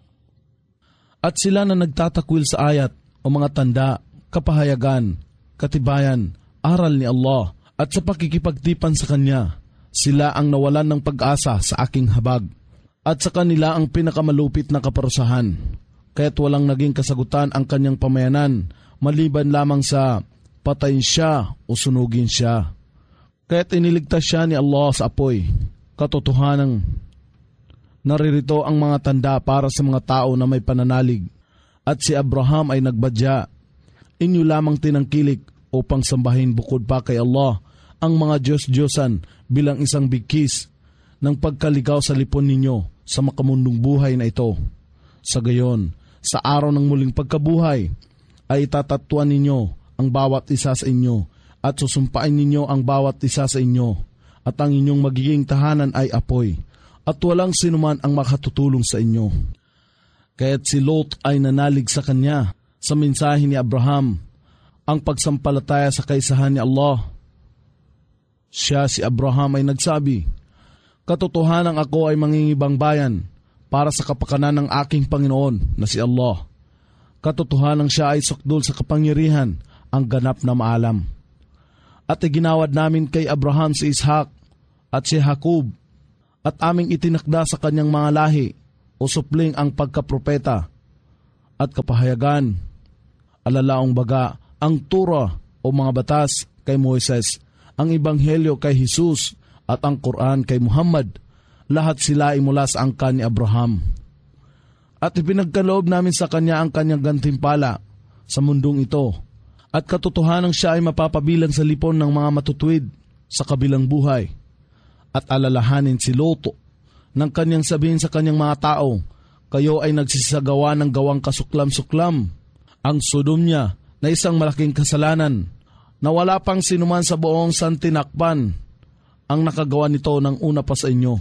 At sila na nagtatakwil sa ayat o mga tanda, kapahayagan, katibayan, aral ni Allah, at sa pakikipagtipan sa Kanya, sila ang nawalan ng pag-asa sa aking habag, at sa kanila ang pinakamalupit na kaparusahan. Kaya't walang naging kasagutan ang kanyang pamayanan, maliban lamang sa patayin siya o sunugin siya. Kaya't iniligtas siya ni Allah sa apoy. Katotohanang naririto ang mga tanda para sa mga tao na may pananalig, at si Abraham ay nagbadya. Inyo lamang tinangkilik upang sambahin bukod pa kay Allah ang mga Diyos-Diyosan bilang isang bigkis ng pagkaligaw sa lipon ninyo sa makamundong buhay na ito. Sa gayon, sa araw ng muling pagkabuhay, ay itatatuan ninyo ang bawat isa sa inyo at susumpain ninyo ang bawat isa sa inyo, at ang inyong magiging tahanan ay apoy, at walang sinuman ang makatutulong sa inyo. Kaya't si Lot ay nanalig sa kanya sa mensahe ni Abraham, ang pagsampalataya sa kaisahan ni Allah. Siya, si Abraham, ay nagsabi, katotohanan ako ay mangingibang bayan para sa kapakanan ng aking Panginoon na si Allah. Katotohanan siya ay sukdol sa kapangyarihan, ang ganap na maalam. At iginawad namin kay Abraham si Ishak at si Jacob, at aming itinakda sa kanyang mga lahi o supling ang pagkapropeta, at kapahayagan. Alalaong baga ang Torah o mga batas kay Moises, ang Ebanghelyo kay Jesus at ang Quran kay Muhammad. Lahat sila ay mula sa angkan ni Abraham. At ipinagkaloob namin sa kanya ang kanyang gantimpala sa mundong ito. At katotohanan siya ay mapapabilang sa lipon ng mga matutuwid sa kabilang buhay. At alalahanin si Lot nang kanyang sabihin sa kanyang mga tao, kayo ay nagsisagawa ng gawang kasuklam-suklam. Ang Sodom niya na isang malaking kasalanan na wala pang sinuman sa buong santinakpan ang nakagawa nito ng una pa sa inyo.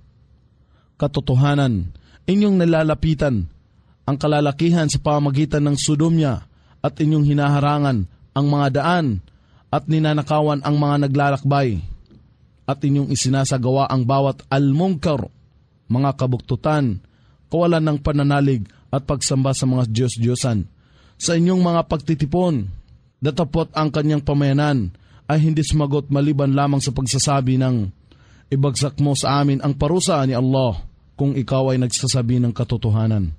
Katotohanan, inyong nilalapitan ang kalalakihan sa pamagitan ng Sodom niya at inyong hinaharangan ang mga daan at ninanakawan ang mga naglalakbay at inyong isinasagawa ang bawat al-munkar, mga kabuktutan, kawalan ng pananalig at pagsamba sa mga Diyos-Diyosan. Sa inyong mga pagtitipon, datapot ang kanyang pamayanan ay hindi sumagot maliban lamang sa pagsasabi ng ibagsak mo sa amin ang parusa ni Allah kung ikaw ay nagsasabi ng katotohanan.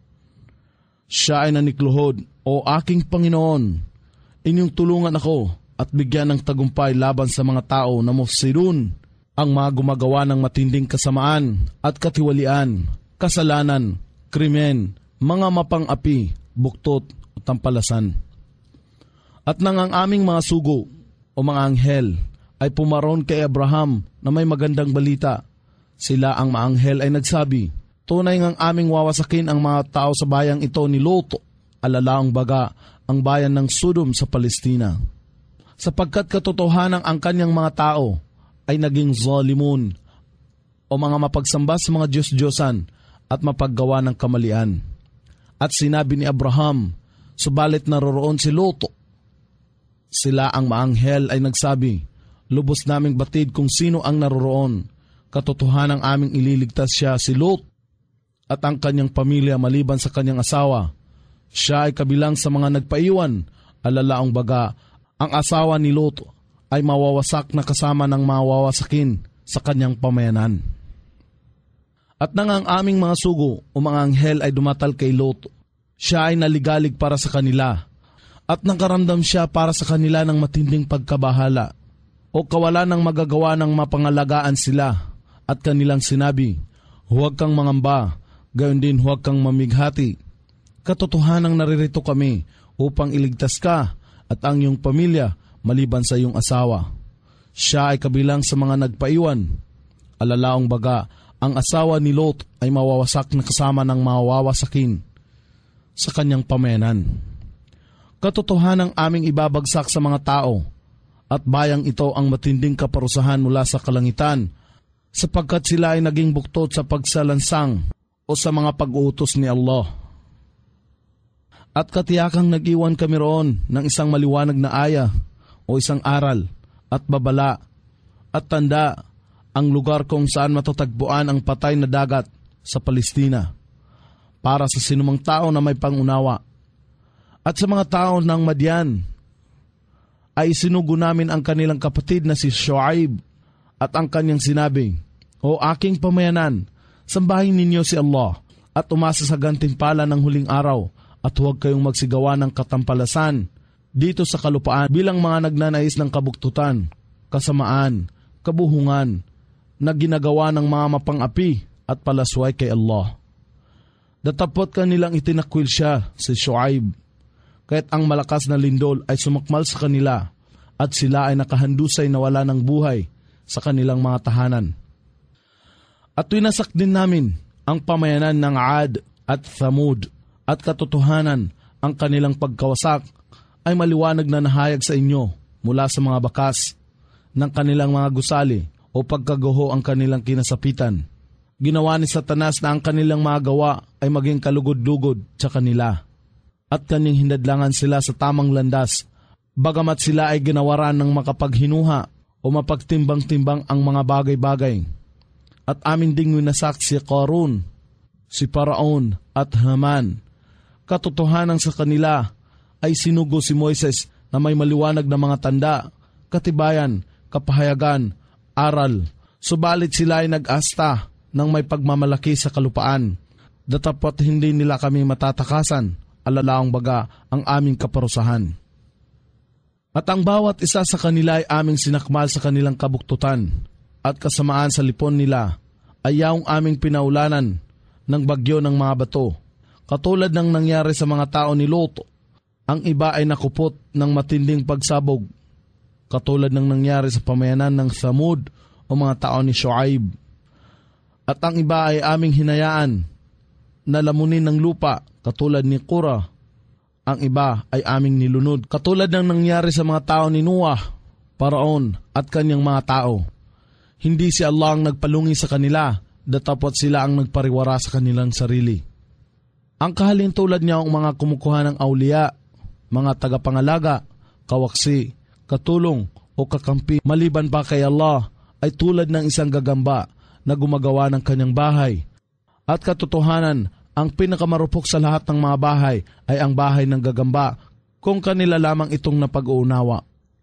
Siya ay nanikluhod, o aking Panginoon, inyong tulungan ako at bigyan ng tagumpay laban sa mga tao na mufsidun, ang mga gumagawa ng matinding kasamaan at katiwalian, kasalanan, krimen, mga mapang-api, buktot o tampalasan. At nang ang aming mga sugo o mga anghel ay pumaron kay Abraham na may magandang balita, sila ang mga anghel ay nagsabi, tunay ngang aming wawasakin ang mga tao sa bayang ito ni Lot, alalaang baga ang bayan ng Sodom sa Palestina. Sapagkat katotohanan ang kanyang mga tao ay naging zalimun o mga mapagsamba sa mga Diyos-Diyosan at mapaggawa ng kamalian. At sinabi ni Abraham, subalit naroroon si Lot. Sila ang maanghel ay nagsabi, lubos naming batid kung sino ang naroroon. Katotohanan aming ililigtas siya si Lot at ang kanyang pamilya maliban sa kanyang asawa. Siya ay kabilang sa mga nagpaiwan, alalaang baga, ang asawa ni Lot ay mawawasak na kasama ng mawawasakin sa kanyang pamayanan. At nang ang aming mga sugo o mga anghel ay dumatal kay Lot, siya ay naligalig para sa kanila at nakaramdam siya para sa kanila ng matinding pagkabahala o kawalan ng magagawa ng mapangalagaan sila at kanilang sinabi, huwag kang mangamba, gayon din huwag kang mamighati. Katotohanang naririto kami upang iligtas ka at ang iyong pamilya maliban sa iyong asawa. Siya ay kabilang sa mga nagpaiwan. Alalaong baga, ang asawa ni Lot ay mawawasak na kasama ng mawawasakin sa kanyang pamayanan. Katotohanang aming ibabagsak sa mga tao at bayang ito ang matinding kaparusahan mula sa kalangitan sapagkat sila ay naging buktot sa pagsalansang o sa mga pag-uutos ni Allah. At katiyakang nag-iwan kami roon ng isang maliwanag na aya o isang aral at babala at tanda ang lugar kung saan matatagpuan ang patay na dagat sa Palestina para sa sinumang tao na may pangunawa. At sa mga tao ng Madian ay sinugo namin ang kanilang kapatid na si Shuaib at ang kanyang sinabi, o aking pamayanan, sambahin ninyo si Allah at umasa sa gantimpala ng huling araw at huwag kayong magsigawa ng katampalasan dito sa kalupaan bilang mga nagnanais ng kabuktutan, kasamaan, kabuhungan na ginagawa ng mga mapang-api at palasway kay Allah. Datapot kanilang itinakwil siya, si Shuaib, kaya't ang malakas na lindol ay sumakmal sa kanila at sila ay nakahandusay na wala ng buhay sa kanilang mga tahanan. At winasak din namin ang pamayanan ng Ad at Thamud at katotohanan ang kanilang pagkawasak ay maliwanag na nahayag sa inyo mula sa mga bakas ng kanilang mga gusali o pagkaguho ang kanilang kinasapitan. Ginawa ni Satanas na ang kanilang mga gawa ay maging kalugod-lugod sa kanila at kanyang hinadlangan sila sa tamang landas bagamat sila ay ginawaran ng makapaghinuha o mapagtimbang-timbang ang mga bagay-bagay. At amin ding winasak si Qarun, si Paraon at Haman. Katotohanan sa kanila ay sinugo si Moises na may maliwanag na mga tanda, katibayan, kapahayagan, aral. Subalit sila ay nag-asta ng may pagmamalaki sa kalupaan. Datapot hindi nila kami matatakasan alalaong baga ang aming kaparusahan. At ang bawat isa sa kanila ay aming sinakmal sa kanilang kabuktutan at kasamaan sa lipon nila ay yaong aming pinaulanan ng bagyo ng mga bato. Katulad ng nangyari sa mga tao ni Lot, ang iba ay nakupot ng matinding pagsabog. Katulad ng nangyari sa pamayanan ng Thamud o mga tao ni Shuaib. At ang iba ay aming hinayaan na lamunin ng lupa katulad ni Qura. Ang iba ay aming nilunod katulad ng nangyari sa mga tao ni Noah, Paraon at kanyang mga tao. Hindi si Allah ang nagpalungi sa kanila, datapot sila ang nagpariwara sa kanilang sarili. Ang kahalintulad niya ang mga kumukuha ng awliya, mga tagapangalaga, kawaksi, katulong o kakampi maliban pa kay Allah ay tulad ng isang gagamba na gumagawa ng kanyang bahay. At katotohanan, ang pinakamarupok sa lahat ng mga bahay ay ang bahay ng gagamba kung kanila lamang itong napag-uunawa.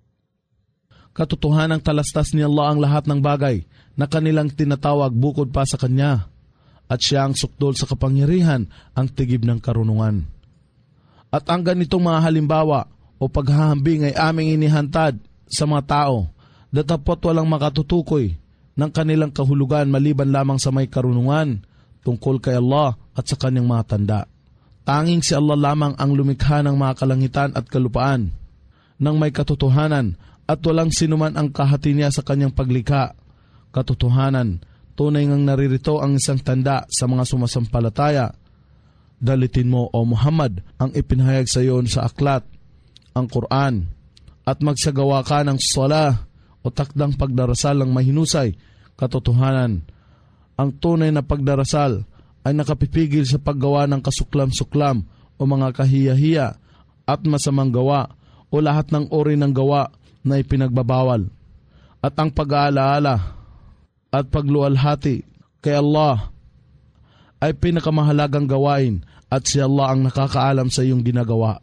Katotohanang talastas ni Allah ang lahat ng bagay na kanilang tinatawag bukod pa sa Kanya, at siya ang sukdol sa kapangyarihan, ang tigib ng karunungan. At ang ganitong mga halimbawa o paghahambing ay aming inihantad sa mga tao, datapot walang makatutukoy ng kanilang kahulugan maliban lamang sa may karunungan tungkol kay Allah at sa kanyang mga tanda. Tanging si Allah lamang ang lumikha ng mga kalangitan at kalupaan ng may katotohanan at walang sinuman ang kahati niya sa kanyang paglikha. Katotohanan, tunay ngang naririto ang isang tanda sa mga sumasampalataya. Dalitin mo, O Muhammad, ang ipinahayag sa iyo sa aklat, ang Quran, at magsagawa ka ng salah o takdang pagdarasal ng mahinusay. Katotohanan, ang tunay na pagdarasal ay nakapipigil sa paggawa ng kasuklam-suklam o mga kahiya-hiya at masamang gawa o lahat ng uri ng gawa na ipinagbabawal. At ang pag-aalaala at pagluwalhati kay Allah ay pinakamahalagang gawain at si Allah ang nakakaalam sa iyong ginagawa.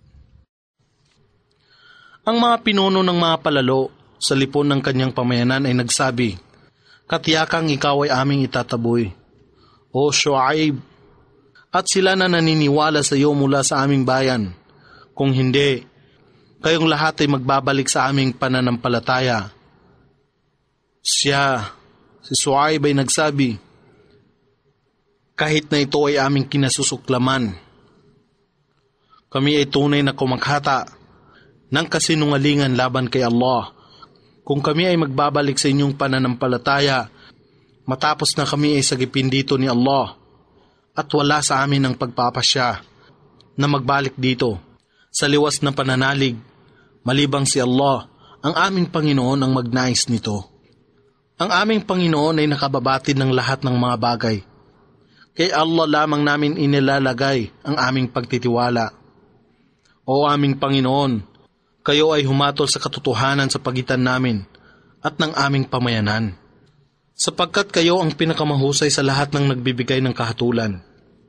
Ang mga pinuno ng mga palalo sa lipon ng kanyang pamayanan ay nagsabi, "Katiyakang ikaw ay aming itataboy, O Shuaib, at sila na naniniwala sa iyo mula sa aming bayan. Kung hindi, kayong lahat ay magbabalik sa aming pananampalataya." Siya, si Shuaib ay nagsabi, "Kahit na ito ay aming kinasusuklaman, kami ay tunay na kumakhata ng kasinungalingan laban kay Allah. Kung kami ay magbabalik sa inyong pananampalataya, matapos na kami ay sagipin dito ni Allah, at wala sa amin ang pagpapasya na magbalik dito sa liwas na pananalig, malibang si Allah, ang aming Panginoon ang magnais nito. Ang aming Panginoon ay nakababati ng lahat ng mga bagay. Kay Allah lamang namin inilalagay ang aming pagtitiwala. O aming Panginoon, kayo ay humatol sa katotohanan sa pagitan namin at ng aming pamayanan, sapagkat kayo ang pinakamahusay sa lahat ng nagbibigay ng kahatulan."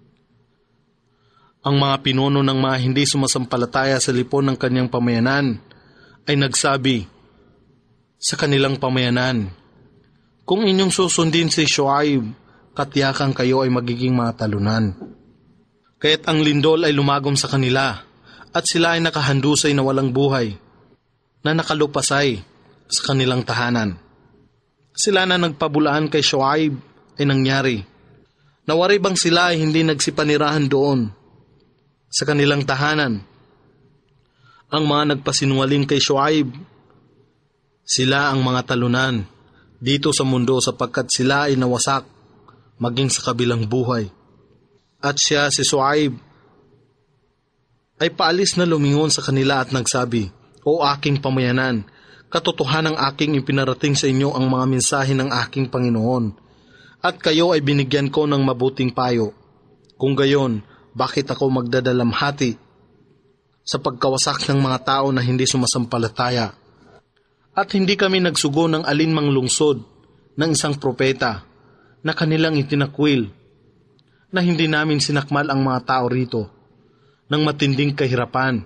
Ang mga pinuno ng mga hindi sumasampalataya sa lipon ng kanyang pamayanan ay nagsabi sa kanilang pamayanan, "Kung inyong susundin si Shuaib, katiyakan kayo ay magiging mga talunan." Kaya't ang lindol ay lumagom sa kanila at sila ay nakahandusay na walang buhay, na nakalupasay sa kanilang tahanan. Sila na nagpabulaan kay Shuaib ay nangyari. Nawari bang sila ay hindi nagsipanirahan doon sa kanilang tahanan? Ang mga nagpasinungaling kay Shuaib, sila ang mga talunan dito sa mundo sapagkat sila ay nawasak maging sa kabilang buhay. At siya, si Shuaib, ay paalis na lumingon sa kanila at nagsabi, "O aking pamayanan, katotohanang aking ipinarating sa inyo ang mga mensahe ng aking Panginoon, at kayo ay binigyan ko ng mabuting payo. Kung gayon, bakit ako magdadalamhati sa pagkawasak ng mga tao na hindi sumasampalataya? At hindi kami nagsugo ng alinmang lungsod ng isang propeta na kanilang itinakwil, na hindi namin sinakmal ang mga tao rito ng matinding kahirapan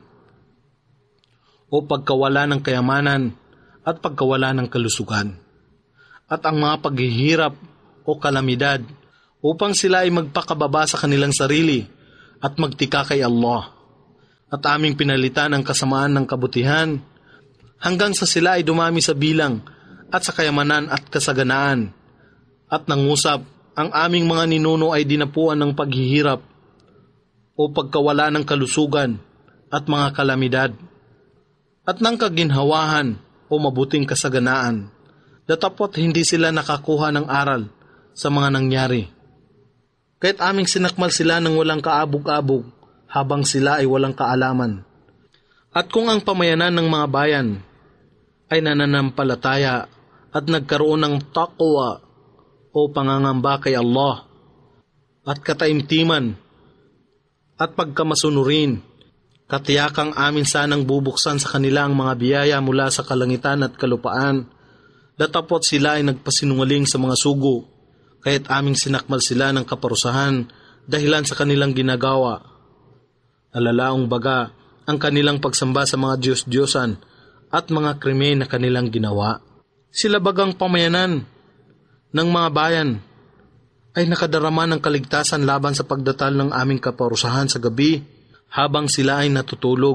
o pagkawala ng kayamanan at pagkawala ng kalusugan, at ang mga paghihirap o kalamidad, upang sila ay magpakababa sa kanilang sarili at magtika kay Allah, at aming pinalitan ang kasamaan ng kabutihan, hanggang sa sila ay dumami sa bilang at sa kayamanan at kasaganaan. At nangusap, ang aming mga ninuno ay dinapuan ng paghihirap o pagkawala ng kalusugan at mga kalamidad, at ng kaginhawahan o mabuting kasaganaan, datapot hindi sila nakakuha ng aral sa mga nangyari. Kahit aming sinakmal sila ng walang kaabog-abog, habang sila ay walang kaalaman. At kung ang pamayanan ng mga bayan ay nananampalataya at nagkaroon ng taqwa o pangangamba kay Allah at kataimtiman at pagkamasunurin, katiyakang amin sanang bubuksan sa kanila ang mga biyaya mula sa kalangitan at kalupaan, datapot sila ay nagpasinungaling sa mga sugo, kaya't aming sinakmal sila ng kaparusahan dahilan sa kanilang ginagawa. Alalaong baga ang kanilang pagsamba sa mga Diyos-Diyosan at mga krimen na kanilang ginawa. Sila bagang pamayanan ng mga bayan ay nakadarama ng kaligtasan laban sa pagdatal ng aming kaparusahan sa gabi habang sila ay natutulog.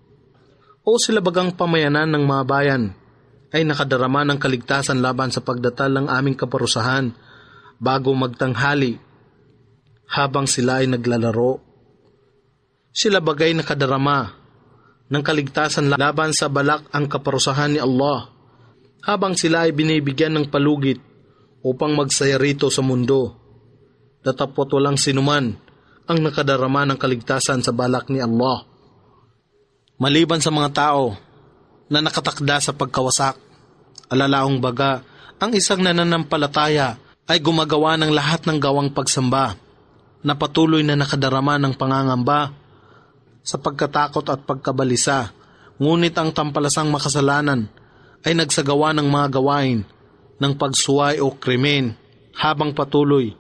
O sila bagang pamayanan ng mga bayan ay nakadarama ng kaligtasan laban sa pagdatal ng aming kaparusahan bago magtanghali habang sila ay naglalaro. Sila bagay nakadarama ng kaligtasan laban sa balak ang kaparusahan ni Allah habang sila ay binibigyan ng palugit upang magsaya rito sa mundo. Datapot walang sinuman ang nakadarama ng kaligtasan sa balak ni Allah, maliban sa mga tao na nakatakda sa pagkawasak. Alalaong baga, ang isang nananampalataya ay gumagawa ng lahat ng gawang pagsamba na patuloy na nakadarama ng pangangamba sa pagkatakot at pagkabalisa, ngunit ang tampalasang makasalanan ay nagsagawa ng mga gawain ng pagsuway o krimen habang patuloy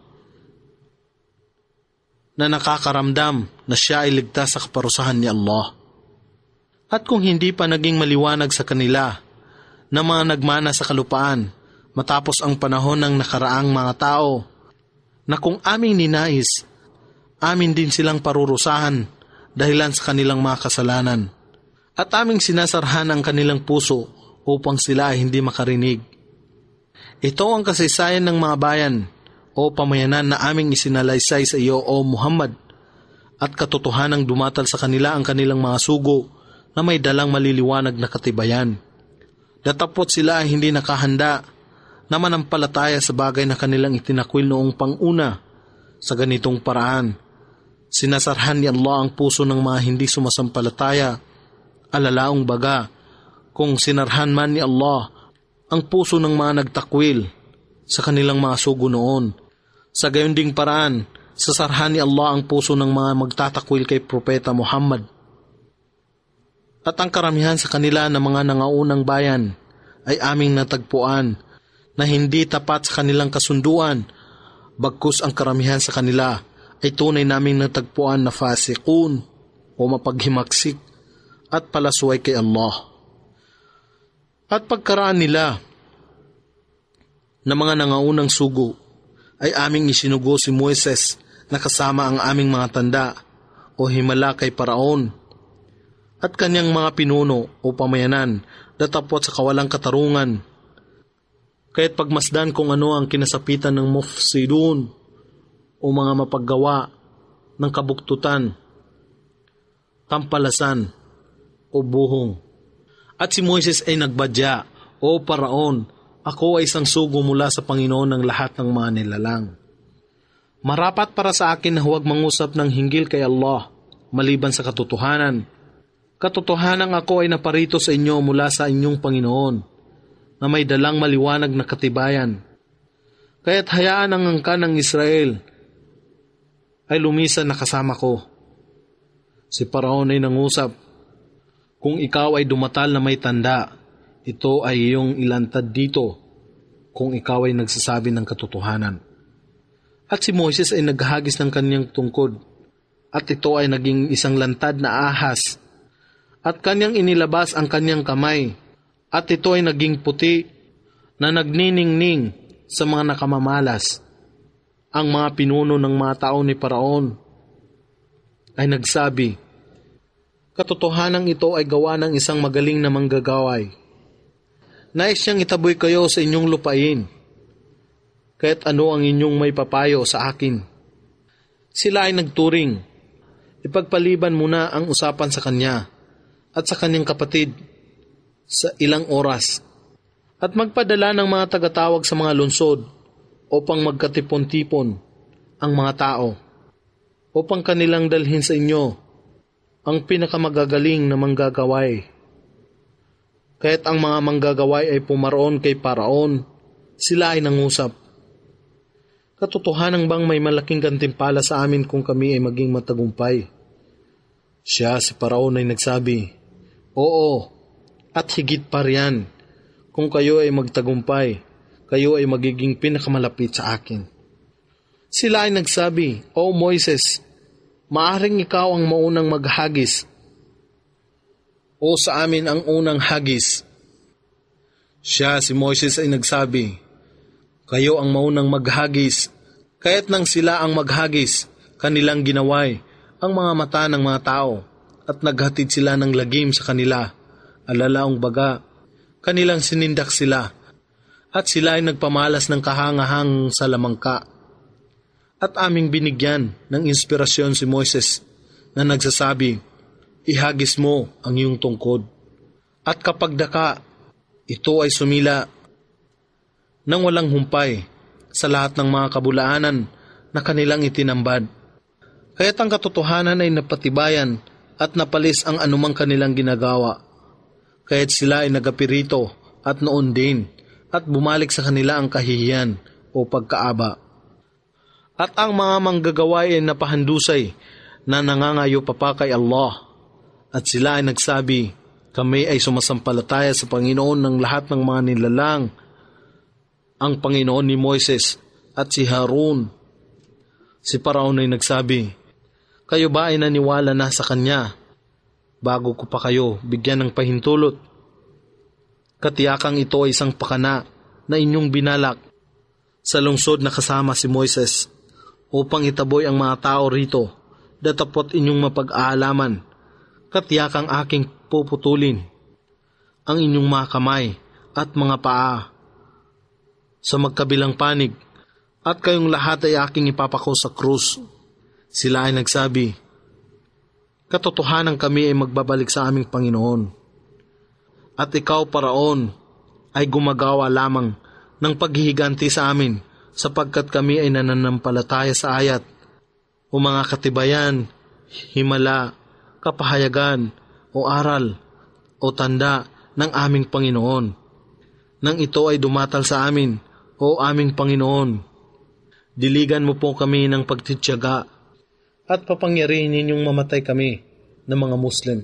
na nakakaramdam na siya ay ligtas sa kaparusahan ni Allah. At kung hindi pa naging maliwanag sa kanila na mga nagmana sa kalupaan matapos ang panahon ng nakaraang mga tao, na kung aming ninais, amin din silang parurusahan dahilan sa kanilang mga kasalanan, at aming sinasarhan ang kanilang puso upang sila ay hindi makarinig. Ito ang kasaysayan ng mga bayan o pamayanan na aming isinalaysay sa iyo, O Muhammad, at katotohanang dumatal sa kanila ang kanilang mga sugo na may dalang maliliwanag na katibayan. Datapot sila ay hindi nakahanda na manampalataya sa bagay na kanilang itinakwil noong panguna. Sa ganitong paraan, sinasarhan ni Allah ang puso ng mga hindi sumasampalataya. Alalaong baga, kung sinarhan man ni Allah ang puso ng mga nagtakwil sa kanilang mga sugo noon, sa gayon ding paraan, sasarhan ni Allah ang puso ng mga magtatakwil kay Propeta Muhammad. At ang karamihan sa kanila na mga nangaunang bayan ay aming natagpuan na hindi tapat sa kanilang kasunduan, bagkus ang karamihan sa kanila ay tunay naming natagpuan na fasikun o mapaghimaksik at palasway kay Allah. At pagkaraan nila na mga nangaunang sugo ay aming isinugo si Moises na kasama ang aming mga tanda o himala kay Paraon at kanyang mga pinuno o pamayanan, datapot sa kawalang katarungan. Kaya't pagmasdan kung ano ang kinasapitan ng mufsidun o mga mapaggawa ng kabuktutan, tampalasan o buhong. At si Moises ay nagbadya, O Paraon, ako ay isang sugo mula sa Panginoon ng lahat ng mga nilalang. Marapat para sa akin na huwag mangusap ng hinggil kay Allah, maliban sa katotohanan. Katotohanan ako ay naparito sa inyo mula sa inyong Panginoon, na may dalang maliwanag na katibayan. Kaya't hayaan ang angkan ng Israel ay lumisan na kasama ko. Si Paraon ay nangusap, kung ikaw ay dumatal na may tanda, ito ay iyong ilantad dito kung ikaw ay nagsasabi ng katotohanan. At si Moises ay naghagis ng kanyang tungkod, at ito ay naging isang lantad na ahas, at kanyang inilabas ang kanyang kamay, at ito ay naging puti na nagniningning sa mga nakamamalas. Ang mga pinuno ng mga tao ni Paraon ay nagsabi, Katotohanan ito ay gawa ng isang magaling na manggagaway. Nais niyang itaboy kayo sa inyong lupain, kahit ano ang inyong may papayo sa akin. Sila ay nagturing, ipagpaliban muna ang usapan sa kanya at sa kanyang kapatid sa ilang oras, at magpadala ng mga tagatawag sa mga lungsod upang magkatipon-tipon ang mga tao, upang kanilang dalhin sa inyo ang pinakamagagaling na manggagaway. Kahit ang mga manggagaway ay pumaroon kay Paraon, sila ay nangusap. Katotohanan bang may malaking gantimpala sa amin kung kami ay maging matagumpay? Siya, si Paraon, ay nagsabi, Oo, at higit pa riyan, kung kayo ay magtagumpay, kayo ay magiging pinakamalapit sa akin. Sila ay nagsabi, O Moises, maaring ikaw ang maunang maghagis, o sa amin ang unang hagis. Siya, si Moises, ay nagsabi, Kayo ang maunang maghagis, kaya't nang sila ang maghagis, kanilang ginaway ang mga mata ng mga tao, at naghatid sila ng lagim sa kanila, alalaong baga, kanilang sinindak sila, at sila ay nagpamalas ng kahangahang sa lamangka. At aming binigyan ng inspirasyon si Moises na nagsasabi, Ihagis mo ang iyong tungkod. At kapag daka, ito ay sumila nang walang humpay sa lahat ng mga kabulaanan na kanilang itinambad. Kaya't ang katotohanan ay napatibayan at napalis ang anumang kanilang ginagawa. Kaya't sila ay nagapirito at noon din at bumalik sa kanila ang kahihiyan o pagkaaba. At ang mga manggagaway ay napahandusay na nangangayo pa pa kay Allah. At sila ay nagsabi, Kami ay sumasampalataya sa Panginoon ng lahat ng mga nilalang, ang Panginoon ni Moises at si Harun. Si Paraon ay nagsabi, Kayo ba ay naniwala na sa kanya bago ko pa kayo bigyan ng pahintulot? Katiyakang ito ay isang pakana na inyong binalak sa lungsod na kasama si Moises, upang itaboy ang mga tao rito, datapot inyong mapag-aalaman, katiyakang aking puputulin ang inyong mga kamay at mga paa sa magkabilang panig, at kayong lahat ay aking ipapako sa krus. Sila ay nagsabi, Katotohanan kami ay magbabalik sa aming Panginoon, at ikaw, Paraon, ay gumagawa lamang ng paghihiganti sa amin, sapagkat kami ay nananampalataya sa ayat o mga katibayan, himala, kapahayagan o aral o tanda ng aming Panginoon. Nang ito ay dumatal sa amin, o aming Panginoon, diligan mo po kami ng pagtitiyaga at papangyarihin ninyong mamatay kami ng mga Muslim.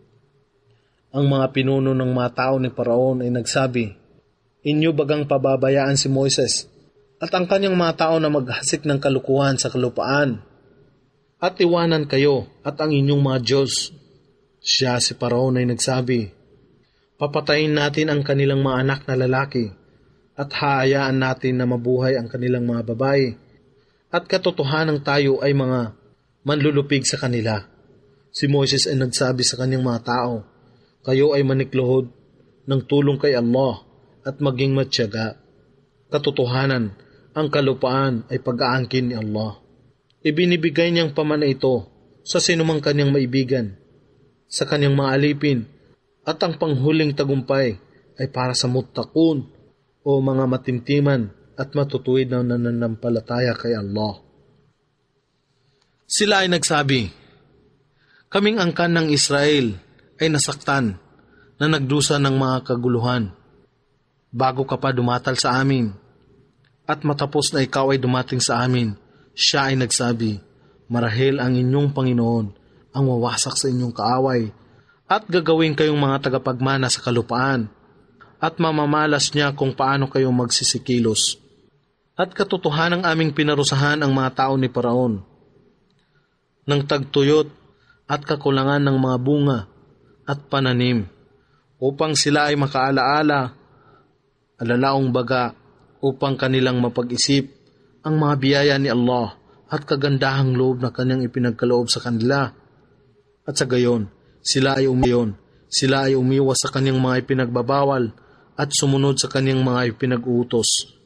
Ang mga pinuno ng mga tao ni Paraon ay nagsabi, Inyo bagang pababayaan si Moises at ang kanyang mga tao na maghasik ng kalukuhan sa kalupaan, at iwanan kayo at ang inyong mga Diyos? Siya, si Paraon, ay nagsabi, Papatayin natin ang kanilang mga anak na lalaki at haayaan natin na mabuhay ang kanilang mga babae, at katotohanan tayo ay mga manlulupig sa kanila. Si Moises ay nagsabi sa kanyang mga tao, Kayo ay manikluhod ng tulong kay Allah at maging matyaga. Katotohanan, ang kalupaan ay pag-aangkin ni Allah. Ibinibigay niyang pamana ito sa sinumang kanyang maibigan, sa kanyang mga alipin, at ang panghuling tagumpay ay para sa muttaqun o mga matimtiman at matutuwid na nananampalataya kay Allah. Sila ay nagsabi, Kaming angkan ng Israel ay nasaktan na nagdusa ng mga kaguluhan bago ka pa dumatal sa amin. At matapos na ikaw ay dumating sa amin, siya ay nagsabi, Marahil ang inyong Panginoon ang wawasak sa inyong kaaway at gagawin kayong mga tagapagmana sa kalupaan at mamamalas niya kung paano kayo magsisikilos. At katotohanang aming pinarusahan ang mga tao ni Paraon ng tagtuyot at kakulangan ng mga bunga at pananim, upang sila ay makaalaala, alalaong baga, upang kanilang mapag-isip ang mga biyaya ni Allah at kagandahang loob na kanyang ipinagkaloob sa kanila. At sa gayon, Sila ay umiyon. Sila ay umiwas sa kanyang mga ipinagbabawal at sumunod sa kanyang mga ipinag-uutos.